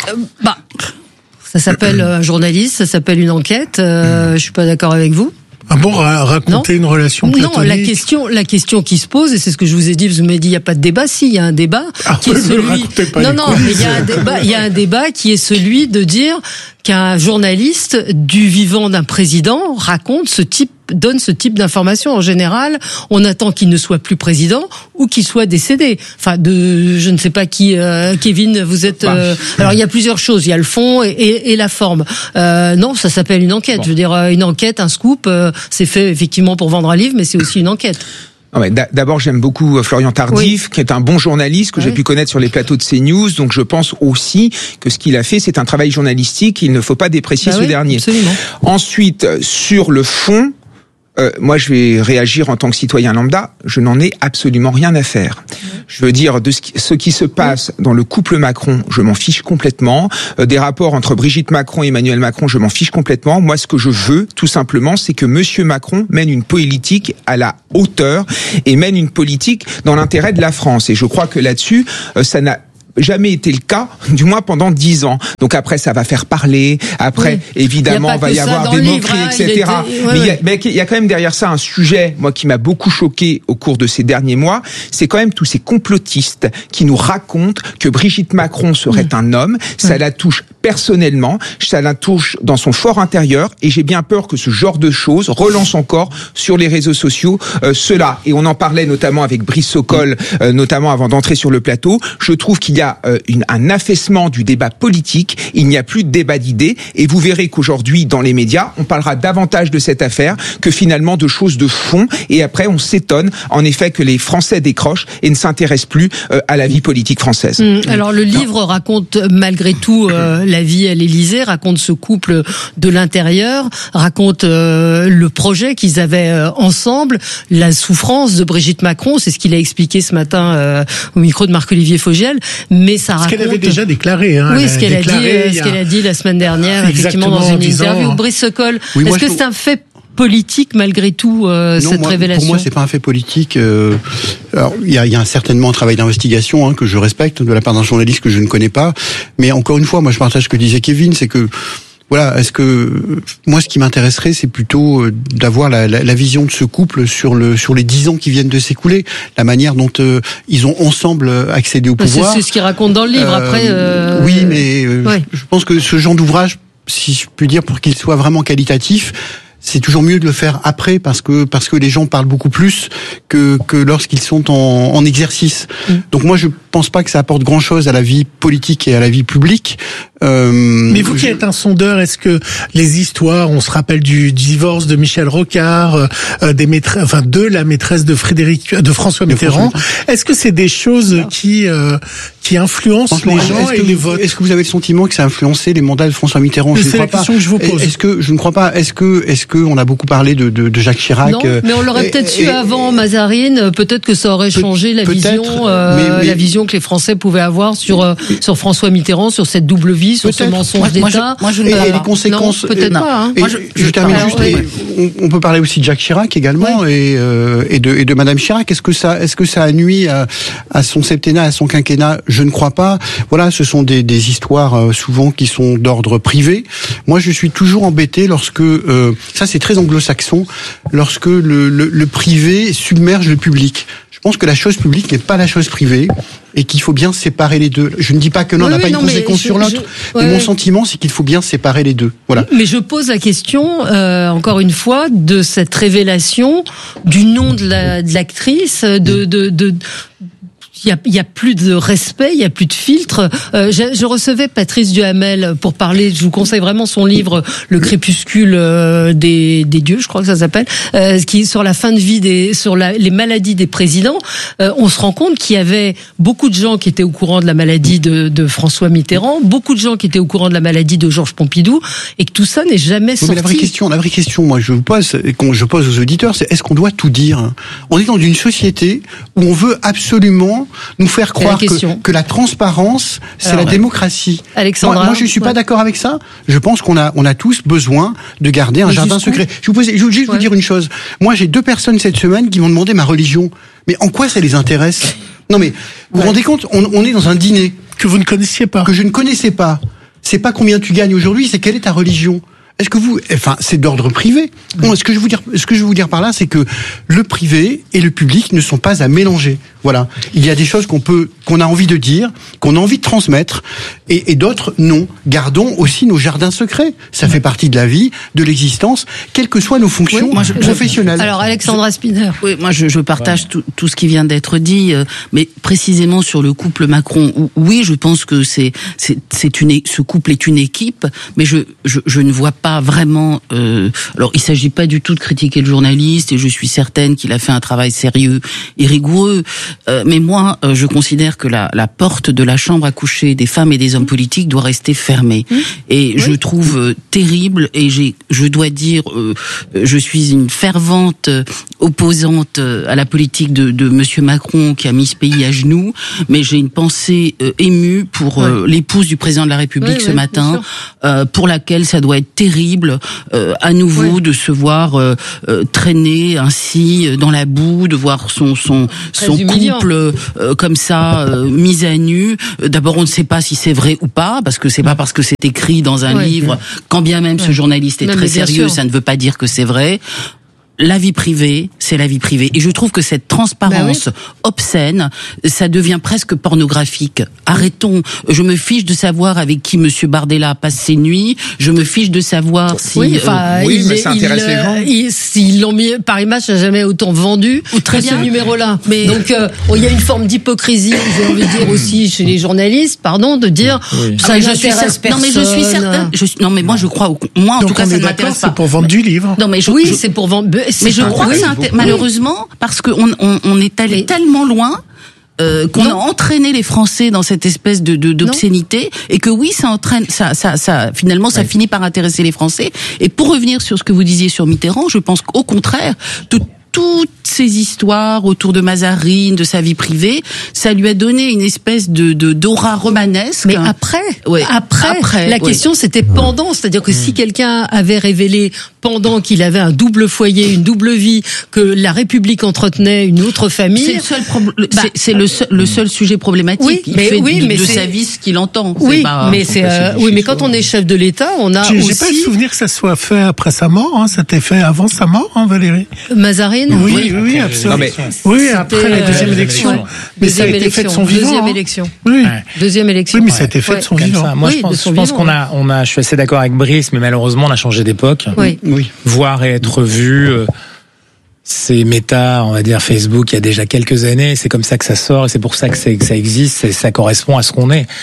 Ça s'appelle un journaliste, ça s'appelle une enquête. Je suis pas d'accord avec vous. Ah bon, raconter une relation platonique? Non, la question qui se pose, et c'est ce que je vous ai dit, vous m'avez dit il y a pas de débat. Si, il y a un débat qui est celui. Mais il y a un débat qui est celui de dire qu'un journaliste du vivant d'un président donne ce type d'information. En général, on attend qu'il ne soit plus président ou qu'il soit décédé. Je ne sais pas qui, Kevin, vous êtes... Alors, il y a plusieurs choses. Il y a le fond et la forme. Non, ça s'appelle une enquête. Je veux dire, une enquête, un scoop, c'est fait effectivement pour vendre un livre, mais c'est aussi une enquête. D'abord, j'aime beaucoup Florian Tardif, qui est un bon journaliste que j'ai pu connaître sur les plateaux de CNews. Donc, je pense aussi que ce qu'il a fait, c'est un travail journalistique. Il ne faut pas déprécier ce dernier. Absolument. Ensuite, sur le fond, moi, je vais réagir en tant que citoyen lambda. Je n'en ai absolument rien à faire. Je veux dire, de ce qui se passe dans le couple Macron, je m'en fiche complètement. Des rapports entre Brigitte Macron et Emmanuel Macron, je m'en fiche complètement. Moi, ce que je veux, tout simplement, c'est que Monsieur Macron mène une politique à la hauteur et mène une politique dans l'intérêt de la France. Et je crois que là-dessus, ça n'a jamais été le cas, du moins pendant 10 ans. Donc après, ça va faire parler. Après, évidemment, va y avoir des moqueries, etc. Mais il y a quand même derrière ça un sujet, moi, qui m'a beaucoup choqué au cours de ces derniers mois. C'est quand même tous ces complotistes qui nous racontent que Brigitte Macron serait un homme. Ça la touche personnellement, ça la touche dans son fort intérieur, et j'ai bien peur que ce genre de choses relance encore sur les réseaux sociaux cela. Et on en parlait notamment avec Brice Sokol, notamment avant d'entrer sur le plateau. Je trouve qu'il y a un affaissement du débat politique, il n'y a plus de débat d'idées, et vous verrez qu'aujourd'hui, dans les médias, on parlera davantage de cette affaire que finalement de choses de fond, et après on s'étonne en effet que les Français décrochent et ne s'intéressent plus à la vie politique française. Alors le livre raconte malgré tout la vie à l'Élysée, raconte ce couple de l'intérieur, raconte le projet qu'ils avaient ensemble, la souffrance de Brigitte Macron, c'est ce qu'il a expliqué ce matin au micro de Marc-Olivier Fogiel. Mais ça raconte... Ce qu'elle avait déjà déclaré. Oui, ce qu'elle a dit la semaine dernière, effectivement, dans une interview. Brice Sokol, est-ce que c'est un fait politique malgré tout, cette révélation? Pour moi, c'est pas un fait politique. Alors, il y a certainement un travail d'investigation que je respecte de la part d'un journaliste que je ne connais pas. Mais encore une fois, moi, je partage ce que disait Kevin, c'est que voilà, est-ce que moi ce qui m'intéresserait, c'est plutôt d'avoir la vision de ce couple sur les 10 ans qui viennent de s'écouler, la manière dont ils ont ensemble accédé au pouvoir. C'est ce qu'il raconte dans le livre. Après, oui, mais je pense que ce genre d'ouvrage, si je puis dire, pour qu'il soit vraiment qualitatif, c'est toujours mieux de le faire après parce que les gens parlent beaucoup plus que lorsqu'ils sont en exercice. Donc moi je pense pas que ça apporte grand chose à la vie politique et à la vie publique. Mais vous qui êtes un sondeur, est-ce que les histoires, on se rappelle du divorce de Michel Rocard, de la maîtresse de François Mitterrand, est-ce que c'est des choses qui influencent les gens et les votes? Est-ce que vous avez le sentiment que ça a influencé les mandats de François Mitterrand? C'est la question que je vous pose. Je ne crois pas. Est-ce que on a beaucoup parlé de Jacques Chirac? Non, mais on l'aurait peut-être su avant Mazarine. Peut-être que ça aurait changé la vision que les Français pouvaient avoir sur François Mitterrand, sur cette double vie, sur ce mensonge d'État. Et les conséquences. Non, peut-être pas. Je termine juste. On peut parler aussi de Jacques Chirac également et de Madame Chirac. Est-ce que ça a nui à son septennat, à son quinquennat? Je ne crois pas. Voilà, ce sont des histoires souvent qui sont d'ordre privé. Moi, je suis toujours embêté lorsque ça c'est très anglo-saxon, lorsque le privé submerge le public. Je pense que la chose publique n'est pas la chose privée et qu'il faut bien séparer les deux. Je ne dis pas que l'un n'a pas une conséquence sur l'autre, mais mon sentiment c'est qu'il faut bien séparer les deux. Voilà. Mais je pose la question, encore une fois, de cette révélation du nom de l'actrice, il y a plus de respect, il y a plus de filtre. Je recevais Patrice Duhamel pour parler. Je vous conseille vraiment son livre Le crépuscule des dieux, je crois que ça s'appelle, qui est sur la fin de vie les maladies des présidents. On se rend compte qu'il y avait beaucoup de gens qui étaient au courant de la maladie de François Mitterrand, beaucoup de gens qui étaient au courant de la maladie de Georges Pompidou, et que tout ça n'est jamais sorti. Mais la vraie question, moi je vous pose, et que je pose aux auditeurs, c'est est-ce qu'on doit tout dire? On est dans une société où on veut absolument nous faire croire que la transparence, c'est la démocratie. Alexandra, moi, je suis pas d'accord avec ça. Je pense qu'on a tous besoin de garder un jardin secret. Je vais juste vous dire une chose. Moi, j'ai 2 personnes cette semaine qui m'ont demandé ma religion. Mais en quoi ça les intéresse? Non, mais vous vous rendez compte, on est dans un dîner que vous ne connaissiez pas, que je ne connaissais pas. C'est pas combien tu gagnes aujourd'hui, c'est quelle est ta religion. Est-ce que c'est d'ordre privé. Bon, ce que je veux vous dire par là, c'est que le privé et le public ne sont pas à mélanger. Voilà. Il y a des choses qu'on a envie de dire, qu'on a envie de transmettre, et d'autres, non. Gardons aussi nos jardins secrets. Ça fait partie de la vie, de l'existence, quelles que soient nos fonctions professionnelles. Alors, Alexandra Spinner. Oui, moi, je partage tout ce qui vient d'être dit, mais précisément sur le couple Macron, oui, je pense que ce couple est une équipe, mais je ne vois pas vraiment, alors, il s'agit pas du tout de critiquer le journaliste, et je suis certaine qu'il a fait un travail sérieux et rigoureux, mais moi, je considère que la porte de la chambre à coucher des femmes et des hommes politiques doit rester fermée. Et je trouve terrible, et je dois dire, je suis une fervente opposante à la politique de Monsieur Macron qui a mis ce pays à genoux, mais j'ai une pensée émue pour l'épouse du président de la République ce matin, pour laquelle ça doit être terrible à nouveau de se voir traîner ainsi dans la boue, de voir son couple comme ça mis à nu. D'abord, on ne sait pas si c'est vrai ou pas, parce que c'est pas parce que c'est écrit dans un livre, quand bien même ce journaliste est très sérieux, ça ne veut pas dire que c'est vrai. La vie privée, c'est la vie privée. Et je trouve que cette transparence obscène, ça devient presque pornographique. Arrêtons. Je me fiche de savoir avec qui Monsieur Bardella passe ses nuits. Je me fiche de savoir si... mais ça intéresse les gens. S'ils l'ont mis... Paris Match n'a jamais autant vendu ce numéro-là. Mais... Donc, il y a une forme d'hypocrisie, j'ai envie de dire aussi, chez les journalistes, de dire... Ça n'intéresse personne. Non, mais je suis certain... Non, mais moi, je crois... Moi, en tout cas, ça ne m'intéresse pas. C'est pour vendre du livre. Non, mais c'est pour vendre... Mais je crois que malheureusement, parce qu'on est allé tellement loin, qu'on a entraîné les Français dans cette espèce d'obscénité, et que ça entraîne, finalement, ça finit par intéresser les Français. Et pour revenir sur ce que vous disiez sur Mitterrand, je pense qu'au contraire, toutes ces histoires autour de Mazarine, de sa vie privée, ça lui a donné une espèce d'aura romanesque. Mais après, la question c'était pendant, c'est-à-dire que si quelqu'un avait révélé pendant qu'il avait un double foyer, une double vie, que la République entretenait une autre famille, c'est le seul sujet problématique. Il fait de sa vie ce qu'il entend. Mais quand on est chef de l'État, on a aussi... J'ai pas le souvenir que ça soit fait après sa mort. Ça a été fait avant sa mort, Valérie. Mazarine. Oui, absolument. Oui, après la deuxième élection. Mais ça a été fait de son vivant. Deuxième élection. Oui, mais ça a été fait de son vivant. Moi, je pense je suis assez d'accord avec Brice, mais malheureusement, on a changé d'époque. Oui. Voir et être vu, c'est méta, on va dire Facebook, il y a déjà quelques années. C'est comme ça que ça sort, et c'est pour ça que ça existe, ça correspond à ce qu'on est.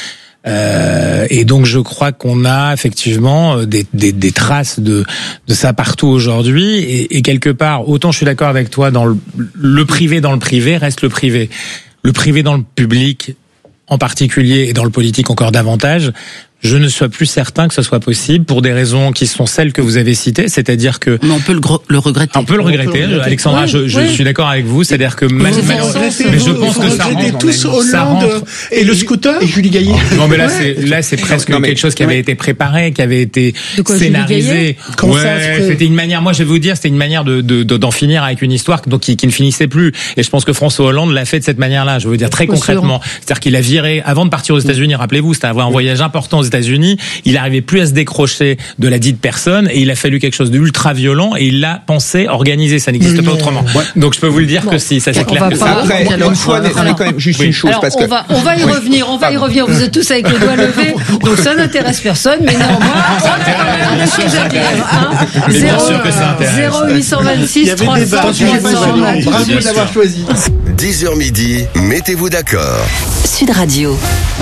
Et donc je crois qu'on a effectivement des traces de ça partout aujourd'hui, et quelque part, autant je suis d'accord avec toi, dans le privé reste le privé dans le public en particulier, et dans le politique encore davantage. Je ne suis plus certain que ce soit possible, pour des raisons qui sont celles que vous avez citées, c'est-à-dire que... Mais on peut le regretter. On peut le regretter. Alexandra, je suis d'accord avec vous, c'est-à-dire que... Mais je pense que ça rentre... tous Hollande et le scooter et Julie Gaillet. Non, mais là, c'est presque quelque chose qui avait été préparé, qui avait été scénarisé. C'était une manière, moi je vais vous dire, c'était une manière d'en finir avec une histoire qui ne finissait plus. Et je pense que François Hollande l'a fait de cette manière-là. Je veux dire très concrètement. C'est-à-dire qu'il a viré, avant de partir aux États-Unis, rappelez-vous, c'était un voyage important aux États-Unis, il n'arrivait plus à se décrocher de la dite personne, et il a fallu quelque chose d'ultra violent, et il l'a pensé, organisé, ça n'existe pas autrement. Donc je peux vous le dire que si, ça c'est clair que ça. Après, une fois, quand même juste une chose, parce que... On va y revenir, vous êtes tous avec les doigts levés, donc ça n'intéresse personne, mais néanmoins, on a des choses à dire. Mais bien sûr que ça intéresse. 0826 300 Bravo d'avoir choisi. 10h midi, mettez-vous d'accord. Sud Radio.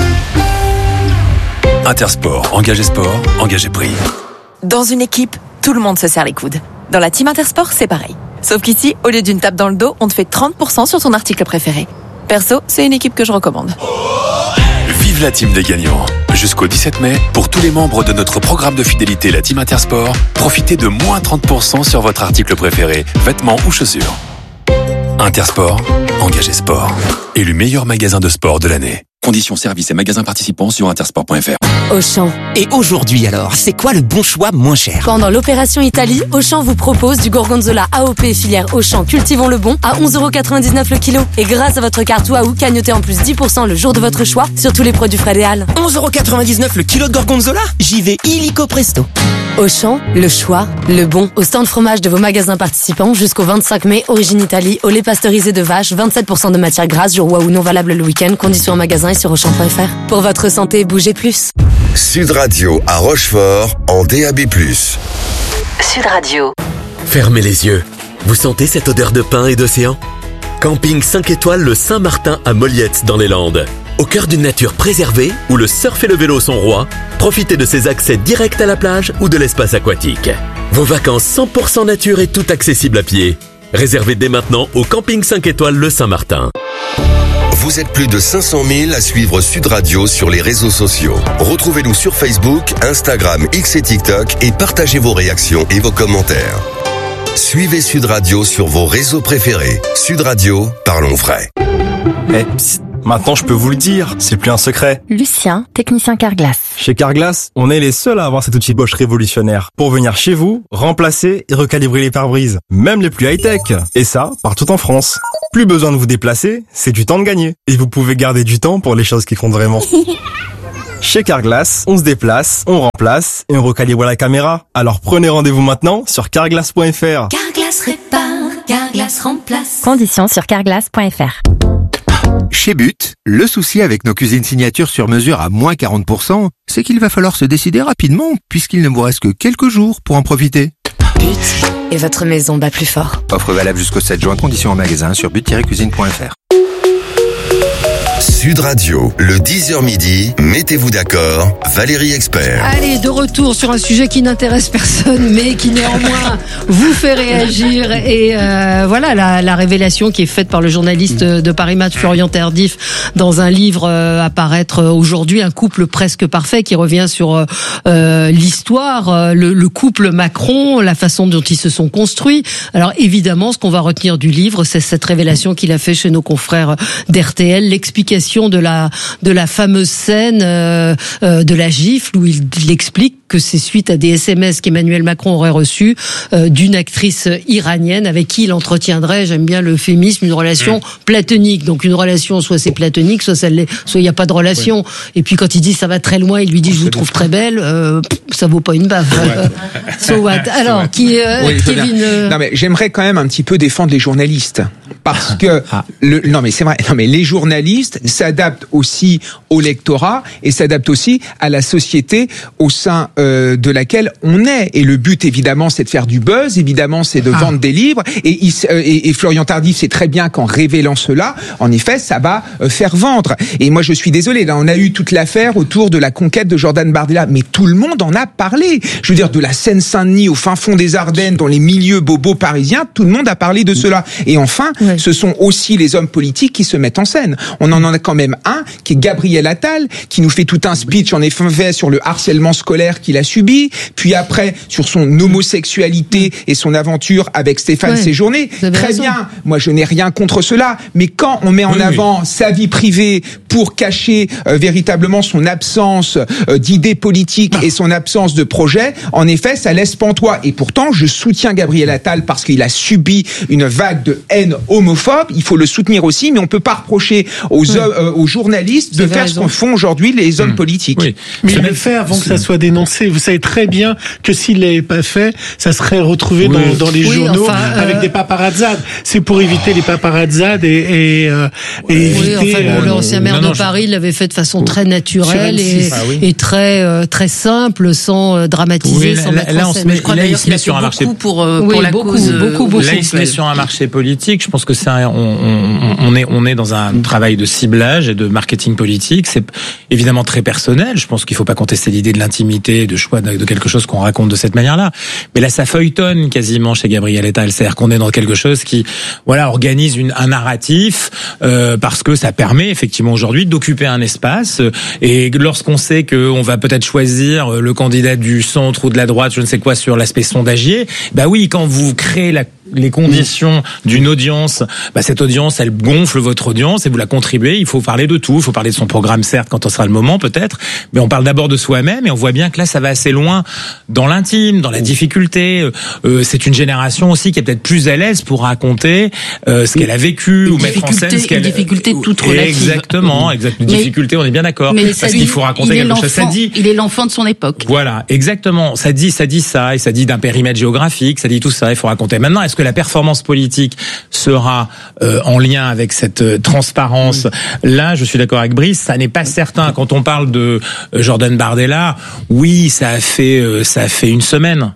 Intersport, engagé sport, engagé prix. Dans une équipe, tout le monde se serre les coudes. Dans la team Intersport, c'est pareil. Sauf qu'ici, au lieu d'une tape dans le dos, on te fait 30% sur ton article préféré. Perso, c'est une équipe que je recommande. Vive la team des gagnants. Jusqu'au 17 mai, pour tous les membres de notre programme de fidélité, la team Intersport, profitez de moins 30% sur votre article préféré, vêtements ou chaussures. Intersport, engagé sport. Élu meilleur magasin de sport de l'année. Conditions, services et magasins participants sur intersport.fr. Auchan. Et aujourd'hui alors, c'est quoi le bon choix moins cher? Pendant l'opération Italie, Auchan vous propose du gorgonzola AOP filière Auchan Cultivons le Bon à 11,99€ le kilo. Et grâce à votre carte Waouh, cagnotez en plus 10% le jour de votre choix sur tous les produits Fred et Al. 11,99€ le kilo de gorgonzola? J'y vais illico presto. Auchan, le choix, le bon. Au stand fromage de vos magasins participants, jusqu'au 25 mai, Origine Italie, au lait pasteurisé de vache, 27% de matière grasse, jour ou non valable le week-end, conditions en magasin et sur Auchan.fr. Pour votre santé, bougez plus. Sud Radio à Rochefort en DAB+. Sud Radio. Fermez les yeux. Vous sentez cette odeur de pin et d'océan ? Camping 5 étoiles le Saint-Martin à Molliette dans les Landes. Au cœur d'une nature préservée, où le surf et le vélo sont rois, profitez de ses accès directs à la plage ou de l'espace aquatique. Vos vacances 100% nature et tout accessible à pied. Réservez dès maintenant au Camping 5 étoiles le Saint-Martin. Vous êtes plus de 500 000 à suivre Sud Radio sur les réseaux sociaux. Retrouvez-nous sur Facebook, Instagram, X et TikTok et partagez vos réactions et vos commentaires. Suivez Sud Radio sur vos réseaux préférés. Sud Radio, parlons vrai. Psst, maintenant je peux vous le dire, c'est plus un secret. Lucien, technicien Carglass. Chez Carglass, on est les seuls à avoir cet outil Bosch révolutionnaire pour venir chez vous, remplacer et recalibrer les pare-brises, même les plus high-tech. Et ça, partout en France. Plus besoin de vous déplacer, c'est du temps de gagner. Et vous pouvez garder du temps pour les choses qui comptent vraiment. Chez Carglass, on se déplace, on remplace et on recalibre la caméra. Alors prenez rendez-vous maintenant sur carglass.fr. Carglass répare, Carglass remplace. Conditions sur carglass.fr. Chez But, le souci avec nos cuisines signature sur mesure à moins 40%, c'est qu'il va falloir se décider rapidement puisqu'il ne vous reste que quelques jours pour en profiter. But, et votre maison bat plus fort. Offre valable jusqu'au 7 juin, conditions en magasin sur but-cuisine.fr. Sud Radio, le 10h midi, mettez-vous d'accord, Valérie Expert. Allez, de retour sur un sujet qui n'intéresse personne, mais qui néanmoins vous fait réagir. Et voilà la révélation qui est faite par le journaliste de Paris Match, Florian Tardif, dans un livre à paraître aujourd'hui, Un couple presque parfait, qui revient sur l'histoire, le couple Macron, la façon dont ils se sont construits. Alors évidemment, ce qu'on va retenir du livre, c'est cette révélation qu'il a fait chez nos confrères d'RTL, l'explication de la fameuse scène de la gifle où il explique que c'est suite à des SMS qu'Emmanuel Macron aurait reçus d'une actrice iranienne avec qui il entretiendrait, j'aime bien l'euphémisme, une relation platonique. Donc une relation, soit c'est platonique, soit ça l'est, soit il n'y a pas de relation. Ouais. Et puis quand il dit ça va très loin, il lui dit je vous trouve très belle, ça vaut pas une baffe. So what? Alors, qui est Kevin Non mais j'aimerais quand même un petit peu défendre les journalistes. Parce que non mais c'est vrai, non mais les journalistes s'adaptent aussi au lectorat et s'adaptent aussi à la société au sein de laquelle on est. Et le but évidemment c'est de faire du buzz, évidemment c'est de vendre des livres et Florian Tardif sait très bien qu'en révélant cela, en effet ça va faire vendre. Et moi je suis désolé, là on a eu toute l'affaire autour de la conquête de Jordan Bardella, mais tout le monde en a parlé. Je veux dire de la Seine-Saint-Denis au fin fond des Ardennes, dans les milieux bobos parisiens, tout le monde a parlé de cela. Et enfin, ce sont aussi les hommes politiques qui se mettent en scène. On en a quand même un qui est Gabriel Attal, qui nous fait tout un speech en effet sur le harcèlement scolaire qu'il a subi, puis après sur son homosexualité et son aventure avec Stéphane Séjourné. Très bien, moi je n'ai rien contre cela, mais quand on met en avant sa vie privée pour cacher véritablement son absence d'idées politiques et son absence de projet, en effet ça laisse pantois. Et pourtant je soutiens Gabriel Attal parce qu'il a subi une vague de haine homophobe, il faut le soutenir aussi, mais on peut pas reprocher aux journalistes de faire ce qu'en font aujourd'hui les hommes politiques. Oui. Mais il le fait avant que ça soit dénoncé. Vous savez très bien que s'il l'avait pas fait, ça serait retrouvé dans les journaux avec des paparazzades. C'est pour éviter les paparazzades et éviter... l'ancien maire de Paris l'avait fait de façon très naturelle et très simple, sans dramatiser, sans mettre en scène. Je crois d'ailleurs qu'il a fait beaucoup pour la cause. Là, il se met sur un marché politique. Je pense que on est dans un travail de ciblage et de marketing politique. C'est évidemment très personnel. Je pense qu'il faut pas contester l'idée de l'intimité, de choix de quelque chose qu'on raconte de cette manière-là. Mais là, ça feuilletonne quasiment chez Gabriel Attal. C'est-à-dire qu'on est dans quelque chose qui, organise un narratif parce que ça permet effectivement aujourd'hui d'occuper un espace. Et lorsqu'on sait qu'on va peut-être choisir le candidat du centre ou de la droite, je ne sais quoi, sur l'aspect sondagier, bah oui, quand vous créez les conditions d'une audience, cette audience, elle gonfle votre audience et vous la contribuez. Il faut parler de tout. Il faut parler de son programme, certes, quand on sera le moment, peut-être. Mais on parle d'abord de soi-même et on voit bien que là, ça va assez loin dans l'intime, dans la difficulté. C'est une génération aussi qui est peut-être plus à l'aise pour raconter ce qu'elle a vécu ou mettre en scène ce qu'elle... Une difficulté toute relative. Exactement. Une difficulté, on est bien d'accord. Parce qu'il faut raconter quelque chose. Ça dit... Il est l'enfant de son époque. Voilà, exactement. Ça dit ça, et ça dit d'un périmètre géographique, ça dit tout ça, il faut raconter. Maintenant, est-ce que la performance politique sera en lien avec cette transparence? Là, je suis d'accord avec Brice, ça n'est pas certain. Quand on parle de Jordan Bardella, oui, ça a fait une semaine.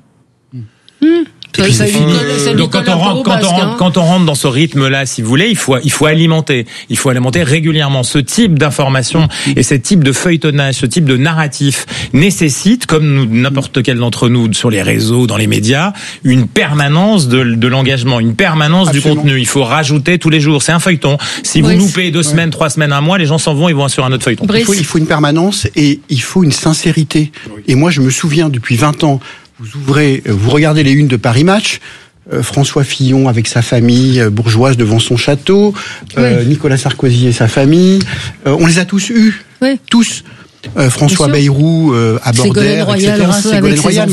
Donc quand on rentre dans ce rythme-là, si vous voulez, il faut alimenter régulièrement ce type d'information et ce type de feuilletonnage, ce type de narratif nécessite, comme n'importe quel d'entre nous sur les réseaux, dans les médias, une permanence de l'engagement, une permanence du contenu. Il faut rajouter tous les jours. C'est un feuilleton. Si vous loupez 2 semaines, 3 semaines, un mois, les gens s'en vont, ils vont sur un autre feuilleton. Il faut une permanence et il faut une sincérité. Et moi, je me souviens depuis 20 ans. Vous regardez les unes de Paris Match, François Fillon avec sa famille bourgeoise devant son château, Nicolas Sarkozy et sa famille, on les a tous eus, tous. François Bayrou à Bordère, etc. Ségolène Royal,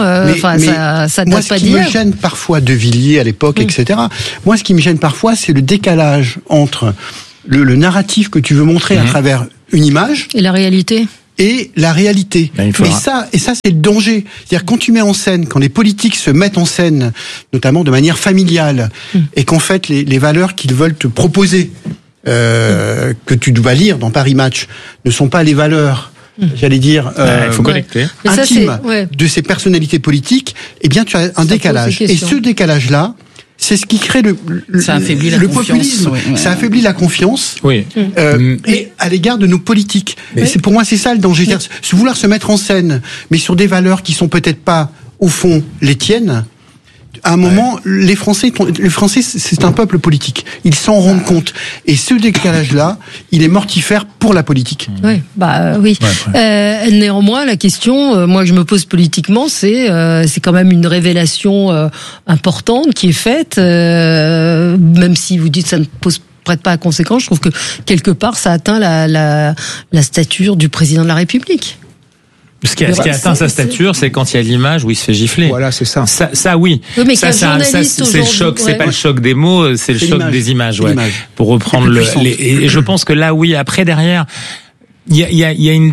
ça moi, ce qui me gêne parfois, De Villiers à l'époque, etc. Moi, ce qui me gêne parfois, c'est le décalage entre le narratif que tu veux montrer à travers une image et la réalité. Et la réalité. Et ça, c'est le danger. C'est-à-dire, quand tu mets en scène, quand les politiques se mettent en scène, notamment de manière familiale, et qu'en fait, les valeurs qu'ils veulent te proposer, que tu dois lire dans Paris Match, ne sont pas les valeurs, j'allais dire, faut connecter. intimes de ces personnalités politiques, eh bien, tu as un décalage. Et ce décalage-là, c'est ce qui crée le populisme. Ça affaiblit la confiance. Oui. Et à l'égard de nos politiques. Et pour moi, c'est ça le danger. Vouloir se mettre en scène, mais sur des valeurs qui sont peut-être pas, au fond, les tiennes. À un moment, les Français, c'est un peuple politique. Ils s'en rendent compte. Et ce décalage-là, il est mortifère pour la politique. Oui. Néanmoins, la question, moi, je me pose politiquement, c'est quand même une révélation importante qui est faite, même si vous dites que ça ne prête pas à conséquence. Je trouve que quelque part, ça atteint la stature du président de la République. Ce qui a atteint sa stature, c'est quand il y a l'image où il se fait gifler. Voilà, c'est ça. Ça oui. Mais ça, c'est le choc. C'est pas le choc des mots, c'est le choc des images. Pour reprendre et je pense que là, oui, après, derrière, il y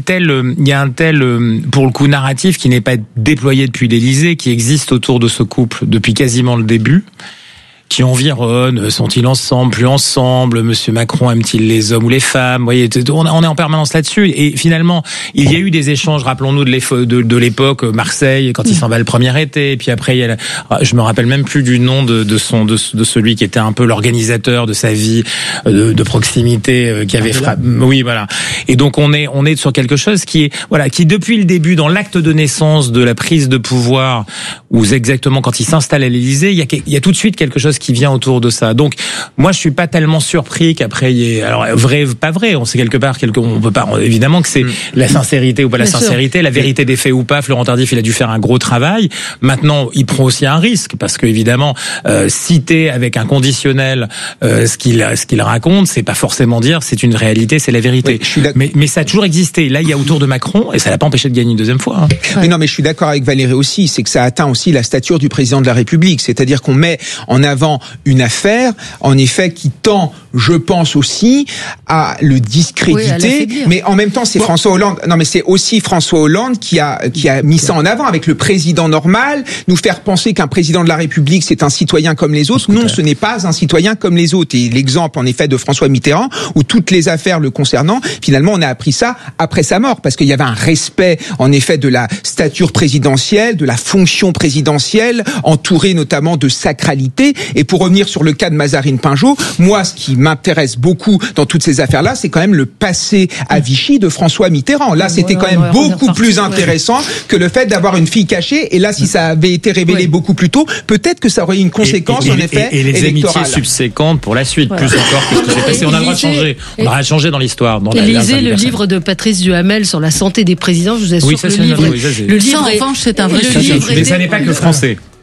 a un tel, pour le coup, narratif qui n'est pas déployé depuis l'Élysée, qui existe autour de ce couple depuis quasiment le début, qui environne, sont-ils ensemble, plus ensemble, Monsieur Macron aime-t-il les hommes ou les femmes, vous voyez, on est en permanence là-dessus, et finalement, il y a eu des échanges, rappelons-nous de l'époque, Marseille, quand il s'en va le premier été, et puis après, je me rappelle même plus du nom de celui qui était un peu l'organisateur de sa vie, de proximité, qui avait frappé, oui, voilà. Et donc, on est sur quelque chose qui depuis le début, dans l'acte de naissance de la prise de pouvoir, ou exactement quand il s'installe à l'Élysée, il y a tout de suite quelque chose qui vient autour de ça. Donc, moi, je suis pas tellement surpris qu'après il y ait, alors vrai, pas vrai, on sait quelque part, on peut pas, évidemment que c'est la sincérité ou pas la sincérité, la vérité des faits ou pas. Florent Tardif, il a dû faire un gros travail. Maintenant, il prend aussi un risque parce que évidemment, citer avec un conditionnel ce qu'il raconte, c'est pas forcément dire c'est une réalité, c'est la vérité. Oui, mais ça a toujours existé. Là, il y a autour de Macron et ça l'a pas empêché de gagner une deuxième fois. Mais non, mais je suis d'accord avec Valérie aussi, c'est que ça atteint aussi la stature du président de la République. C'est-à-dire qu'on met en avant une affaire, en effet, qui tend, je pense aussi, à le discréditer. Mais en même temps, c'est François Hollande. Non, mais c'est aussi François Hollande qui a mis ça en avant avec le président normal, nous faire penser qu'un président de la République, c'est un citoyen comme les autres. Non, ce n'est pas un citoyen comme les autres. Et l'exemple, en effet, de François Mitterrand, où toutes les affaires le concernant, finalement, on a appris ça après sa mort, parce qu'il y avait un respect, en effet, de la stature présidentielle, de la fonction présidentielle, entourée notamment de sacralité. Et pour revenir sur le cas de Mazarine Pinjot, moi, ce qui m'intéresse beaucoup dans toutes ces affaires-là, c'est quand même le passé à Vichy de François Mitterrand. Là, c'était quand même beaucoup plus intéressant que le fait d'avoir une fille cachée. Et là, si ça avait été révélé beaucoup plus tôt, peut-être que ça aurait eu une conséquence, en effet, et les électorale. Amitiés subséquentes pour la suite, plus encore que ce qui s'est passé. On a le droit de changer. On aura changé dans l'histoire. Lisez le livre de Patrice Duhamel sur la santé des présidents. Je vous assure que le livre, c'est un vrai sujet. Mais ça n'est pas que français.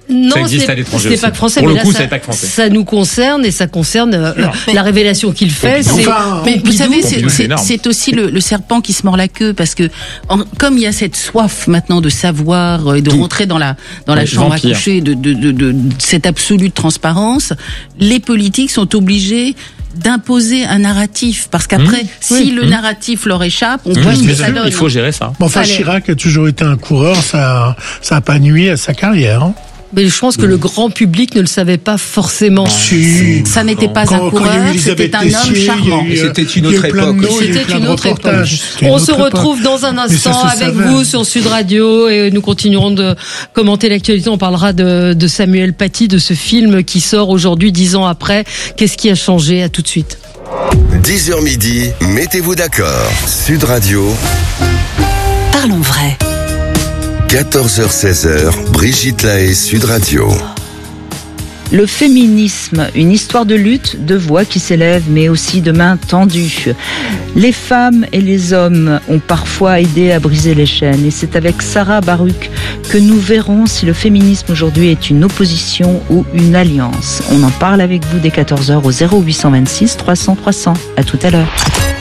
Non, ça existe à l'étranger. C'est pas que français, pour mais le coup, là, c'est pas que français. Ça nous concerne et ça concerne la révélation qu'il fait. Mais vous savez, c'est aussi le serpent qui se mord la queue parce que comme il y a cette soif maintenant de savoir et de rentrer dans la chambre à coucher de cette absolue transparence, les politiques sont obligés d'imposer un narratif parce qu'après si le narratif leur échappe on voit ce que ça donne. Il faut gérer ça. Bon, enfin, Chirac a toujours été un coureur, ça a pas nui à sa carrière, hein. Mais je pense que le grand public ne le savait pas forcément. Ça n'était pas un coureur, c'était un homme charmant. C'était une autre époque. C'était une autre époque. On se retrouve dans un instant avec vous sur Sud Radio et nous continuerons de commenter l'actualité. On parlera de Samuel Paty, de ce film qui sort aujourd'hui 10 ans après. Qu'est-ce qui a changé? À tout de suite. 10h midi, mettez-vous d'accord. Sud Radio. Parlons vrai. 14h-16h, Brigitte Lahaie, Sud Radio. Le féminisme, une histoire de lutte, de voix qui s'élèvent, mais aussi de mains tendues. Les femmes et les hommes ont parfois aidé à briser les chaînes. Et c'est avec Sarah Baruch que nous verrons si le féminisme aujourd'hui est une opposition ou une alliance. On en parle avec vous dès 14h au 0826 300 300. À tout à l'heure.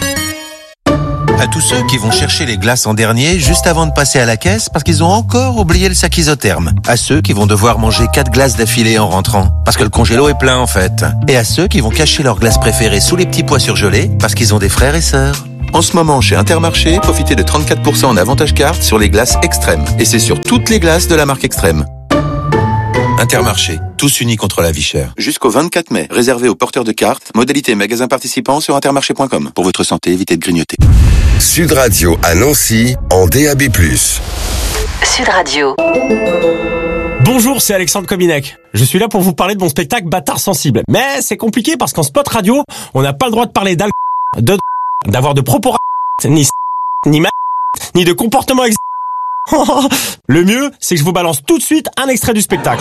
À tous ceux qui vont chercher les glaces en dernier juste avant de passer à la caisse parce qu'ils ont encore oublié le sac isotherme. À ceux qui vont devoir manger 4 glaces d'affilée en rentrant parce que le congélo est plein en fait. Et à ceux qui vont cacher leurs glaces préférées sous les petits pois surgelés parce qu'ils ont des frères et sœurs. En ce moment, chez Intermarché, profitez de 34% en avantage carte sur les glaces Extrême. Et c'est sur toutes les glaces de la marque Extrême. Intermarché, tous unis contre la vie chère. Jusqu'au 24 mai, réservé aux porteurs de cartes, modalité magasin participant sur intermarché.com. Pour votre santé, évitez de grignoter. Sud Radio à Nancy, en DAB+. Sud Radio. Bonjour, c'est Alexandre Kominek. Je suis là pour vous parler de mon spectacle Bâtard sensible. Mais c'est compliqué parce qu'en spot radio, on n'a pas le droit de parler d'avoir de propos ni de comportement Le mieux, c'est que je vous balance tout de suite un extrait du spectacle.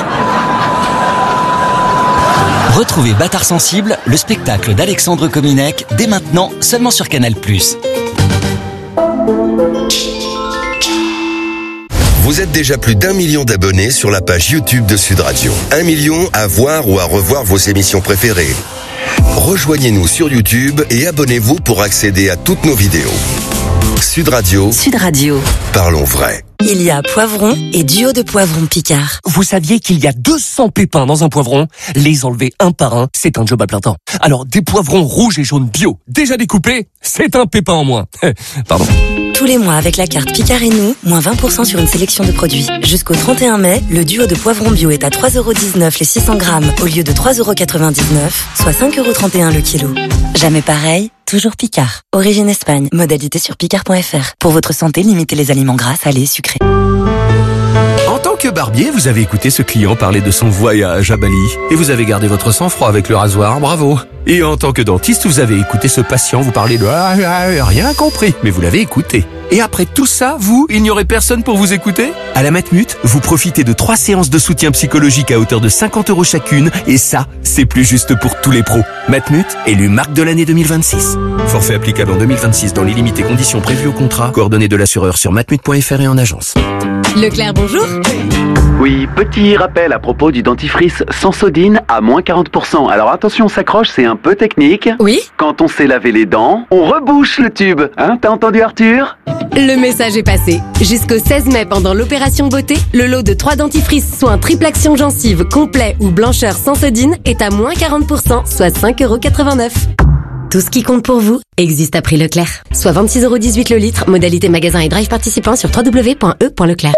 Retrouvez Bâtard sensible, le spectacle d'Alexandre Kominek, dès maintenant, seulement sur Canal+. Vous êtes déjà plus d'1 million d'abonnés sur la page YouTube de Sud Radio. 1 million à voir ou à revoir vos émissions préférées. Rejoignez-nous sur YouTube et abonnez-vous pour accéder à toutes nos vidéos. Sud Radio. Sud Radio. Parlons vrai. Il y a poivron et duo de poivrons Picard. Vous saviez qu'il y a 200 pépins dans un poivron? Les enlever un par un, c'est un job à plein temps. Alors, des poivrons rouges et jaunes bio, déjà découpés, c'est un pépin en moins. Pardon. Tous les mois, avec la carte Picard et nous, moins 20% sur une sélection de produits. Jusqu'au 31 mai, le duo de poivrons bio est à 3,19€ les 600 grammes au lieu de 3,99€, soit 5,31€ le kilo. Jamais pareil, toujours Picard. Origine Espagne, modalité sur picard.fr. Pour votre santé, limitez les aliments gras, salés et sucrés. En tant que barbier, vous avez écouté ce client parler de son voyage à Bali. Et vous avez gardé votre sang-froid avec le rasoir, bravo. Et en tant que dentiste, vous avez écouté ce patient vous parler de rien compris, mais vous l'avez écouté. Et après tout ça, il n'y aurait personne pour vous écouter? À la Matmut, vous profitez de 3 séances de soutien psychologique à hauteur de 50€ chacune, et ça, c'est plus juste pour tous les pros. Matmut, élu marque de l'année 2026. Forfait applicable en 2026 dans les limites et conditions prévues au contrat. Coordonnées de l'assureur sur matmut.fr et en agence. Leclerc, bonjour. Oui, petit rappel à propos du dentifrice Sensodine à moins 40%. Alors attention, on s'accroche, c'est un peu technique. Oui. Quand on s'est lavé les dents, on rebouche le tube. Hein, t'as entendu Arthur? Le message est passé. Jusqu'au 16 mai, pendant l'opération beauté, le lot de 3 dentifrices soins triple action gencive complet ou blancheur Sensodine est à moins 40%, soit 5,89€. Tout ce qui compte pour vous existe à prix Leclerc. Soit 26,18€ le litre, modalité magasin et drive participant sur www.e.leclerc.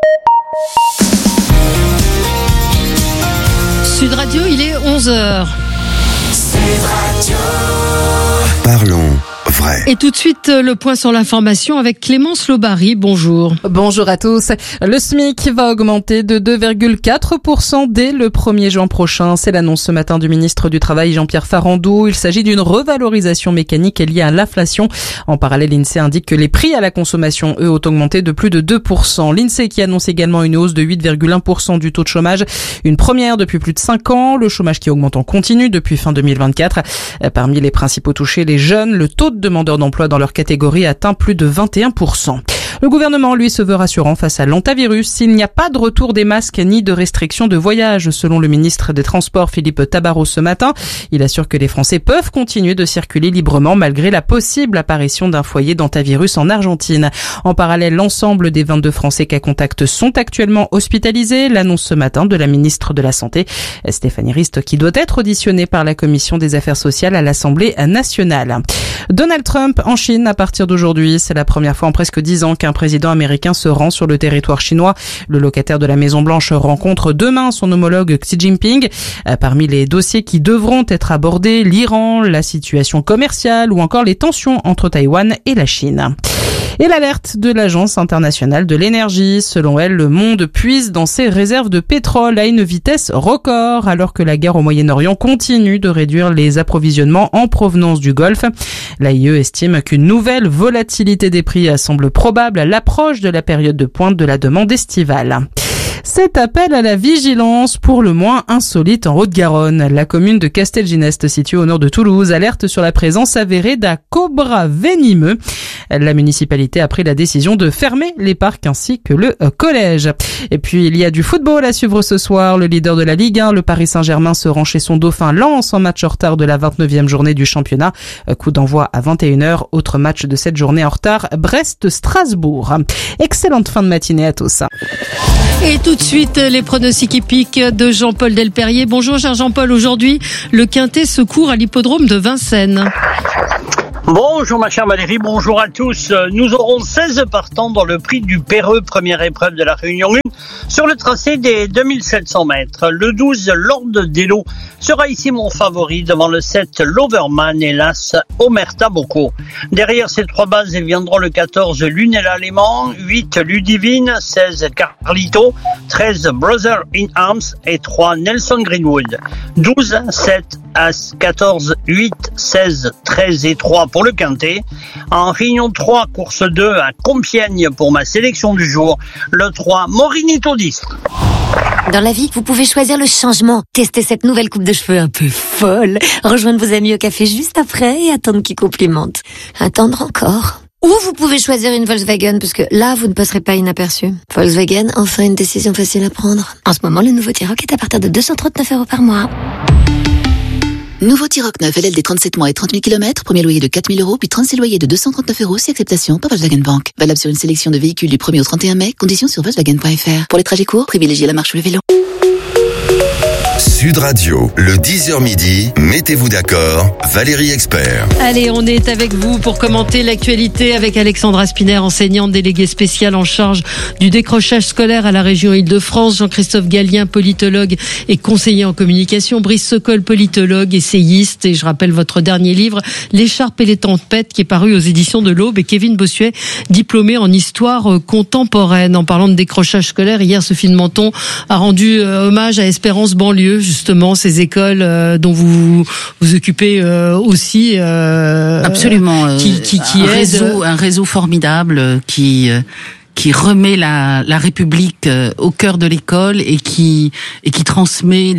Sud Radio, il est 11h. Sud Radio. Parlons vrai. Et tout de suite, le point sur l'information avec Clémence Lobary. Bonjour. Bonjour à tous. Le SMIC va augmenter de 2,4% dès le 1er juin prochain. C'est l'annonce ce matin du ministre du Travail Jean-Pierre Farandou. Il s'agit d'une revalorisation mécanique liée à l'inflation. En parallèle, l'INSEE indique que les prix à la consommation, eux, ont augmenté de plus de 2%. L'INSEE qui annonce également une hausse de 8,1% du taux de chômage. Une première depuis plus de 5 ans. Le chômage qui augmente en continu depuis fin 2024. Parmi les principaux touchés, les jeunes, le taux de demandeurs d'emploi dans leur catégorie atteint plus de 21%. Le gouvernement, lui, se veut rassurant face à l'hantavirus. Il n'y a pas de retour des masques ni de restrictions de voyage, selon le ministre des Transports Philippe Tabarot ce matin. Il assure que les Français peuvent continuer de circuler librement malgré la possible apparition d'un foyer d'hantavirus en Argentine. En parallèle, l'ensemble des 22 Français cas contact sont actuellement hospitalisés. L'annonce ce matin de la ministre de la Santé, Stéphanie Rist, qui doit être auditionnée par la Commission des Affaires sociales à l'Assemblée nationale. Donald Trump en Chine à partir d'aujourd'hui. C'est la première fois en presque 10 ans qu'un président américain se rend sur le territoire chinois. Le locataire de la Maison-Blanche rencontre demain son homologue Xi Jinping. Parmi les dossiers qui devront être abordés, l'Iran, la situation commerciale ou encore les tensions entre Taïwan et la Chine. Et l'alerte de l'Agence internationale de l'énergie. Selon elle, le monde puise dans ses réserves de pétrole à une vitesse record, alors que la guerre au Moyen-Orient continue de réduire les approvisionnements en provenance du Golfe. L'AIE estime qu'une nouvelle volatilité des prix semble probable à l'approche de la période de pointe de la demande estivale. Cet appel à la vigilance pour le moins insolite en Haute-Garonne. La commune de Castelginest, située au nord de Toulouse, alerte sur la présence avérée d'un cobra venimeux. La municipalité a pris la décision de fermer les parcs ainsi que le collège. Et puis il y a du football à suivre ce soir. Le leader de la Ligue 1, le Paris Saint-Germain, se rend chez son dauphin Lens en match en retard de la 29e journée du championnat. Coup d'envoi à 21h. Autre match de cette journée en retard, Brest-Strasbourg. Excellente fin de matinée à tous. Et tout de suite, les pronostics hippiques de Jean-Paul Delperrier. Bonjour, cher Jean-Paul. Aujourd'hui, le Quintet se court à l'hippodrome de Vincennes. Bonjour ma chère Valérie, bonjour à tous. Nous aurons 16 partants dans le prix du Péreux, première épreuve de la Réunion 1, sur le tracé des 2700 mètres. Le 12, Lord Dello, sera ici mon favori devant le 7, Loverman et l'As, Omerta Bocco. Derrière ces trois bases viendront le 14, Lunella Léman, 8, Ludivine, 16, Carlito, 13, Brother in Arms et 3, Nelson Greenwood. 12, 7, As, 14, 8, 16, 13 et 3 pour le Quintet. En Réunion 3, course 2 à Compiègne pour ma sélection du jour, le 3, Morinito 10. Dans la vie, vous pouvez choisir le changement. Testez cette nouvelle coupe de cheveux un peu folle. Rejoindre vos amis au café juste après et attendre qu'ils complimentent. Attendre encore. Ou vous pouvez choisir une Volkswagen, parce que là, vous ne passerez pas inaperçu. Volkswagen, enfin une décision facile à prendre. En ce moment, le nouveau T-Roc est à partir de 239 € par mois. Nouveau T-Roc 9, LLD 37 mois et 30 000 km, premier loyer de 4 000 €, puis 36 loyers de 239 € si acceptation par Volkswagen Bank. Valable sur une sélection de véhicules du 1er au 31 mai, conditions sur Volkswagen.fr. Pour les trajets courts, privilégiez la marche ou le vélo. Sud Radio, le 10h midi, mettez-vous d'accord, Valérie Expert. Allez, on est avec vous pour commenter l'actualité avec Alexandra Spiner, enseignante déléguée spéciale en charge du décrochage scolaire à la région Île-de-France, Jean-Christophe Gallien, politologue et conseiller en communication, Brice Sokol, politologue, essayiste, et je rappelle votre dernier livre, L'écharpe et les tempêtes, qui est paru aux éditions de l'Aube, et Kevin Bossuet, diplômé en histoire contemporaine. En parlant de décrochage scolaire, hier, Sophie de Menton a rendu hommage à Espérance Banlieue, justement, ces écoles dont vous occupez aussi. Absolument. Qui un réseau formidable qui remet la République au cœur de l'école et qui transmet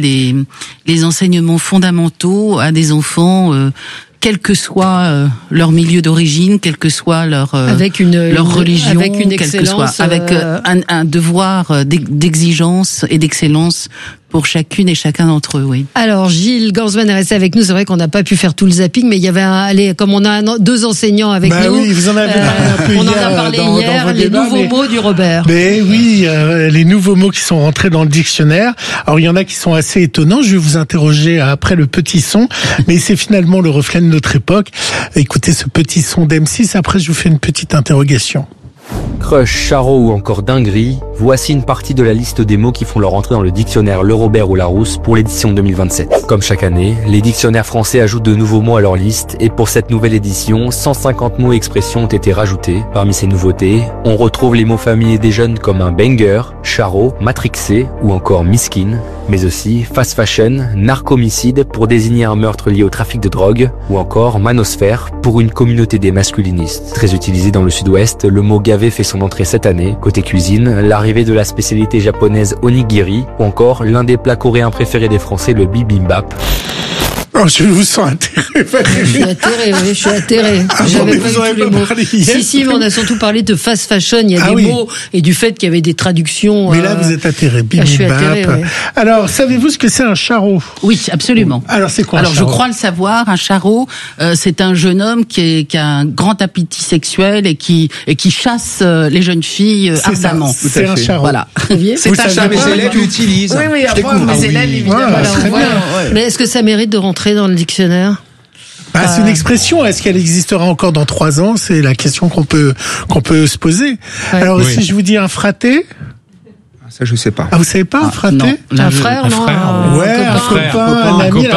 les enseignements fondamentaux à des enfants quel que soit leur milieu d'origine, quelle que soit leur religion, avec une excellence, avec un devoir d'exigence et d'excellence pour chacune et chacun d'entre eux, oui. Alors, Gilles Gansman est resté avec nous. C'est vrai qu'on n'a pas pu faire tout le zapping, mais il y avait comme on a deux enseignants avec nous. Oui, vous en avez parlé un peu on hier. On en a parlé hier, les débats, nouveaux mots du Robert. Mais oui, les nouveaux mots qui sont rentrés dans le dictionnaire. Alors, il y en a qui sont assez étonnants. Je vais vous interroger après le petit son, mais c'est finalement le reflet de notre époque. Écoutez ce petit son d'M6. Après, je vous fais une petite interrogation. Crush, charreau ou encore dinguerie, voici une partie de la liste des mots qui font leur entrée dans le dictionnaire Le Robert ou Larousse pour l'édition 2027. Comme chaque année, les dictionnaires français ajoutent de nouveaux mots à leur liste et pour cette nouvelle édition, 150 mots et expressions ont été rajoutés. Parmi ces nouveautés, on retrouve les mots familiers des jeunes comme un banger, charreau, matrixé ou encore miskin, mais aussi fast fashion, narcomicide pour désigner un meurtre lié au trafic de drogue ou encore manosphère pour une communauté des masculinistes. Très utilisé dans le sud-ouest, le mot gavé fait son entrée cette année. Côté cuisine, l'arrivée de la spécialité japonaise onigiri ou encore l'un des plats coréens préférés des Français, le bibimbap. Oh, je vous sens atterré. Je suis atterré. J'avais pas eu tous les mots. Si, mais on a surtout parlé de fast fashion. Il y a des mots et du fait qu'il y avait des traductions. Mais là, vous êtes atterré. Je suis atterré, ouais. Alors, savez-vous ce que c'est un charreau? Oui, absolument. Alors, c'est quoi un charreau? Je crois le savoir. Un charreau, c'est un jeune homme qui a un grand appétit sexuel et qui chasse les jeunes filles ardemment. C'est un charreau. Voilà. C'est un charreau. Mes élèves l'utilisent. Oui, mes élèves, évidemment. Mais est-ce que ça mérite de rentrer dans le dictionnaire? C'est une expression. Est-ce qu'elle existera encore dans 3 ans? C'est la question qu'on peut se poser. Ouais. Alors, si je vous dis un fraté? Ça, je sais pas. Ah, vous savez pas, un fraté? Un frère, non? Ouais, un copain, un ami.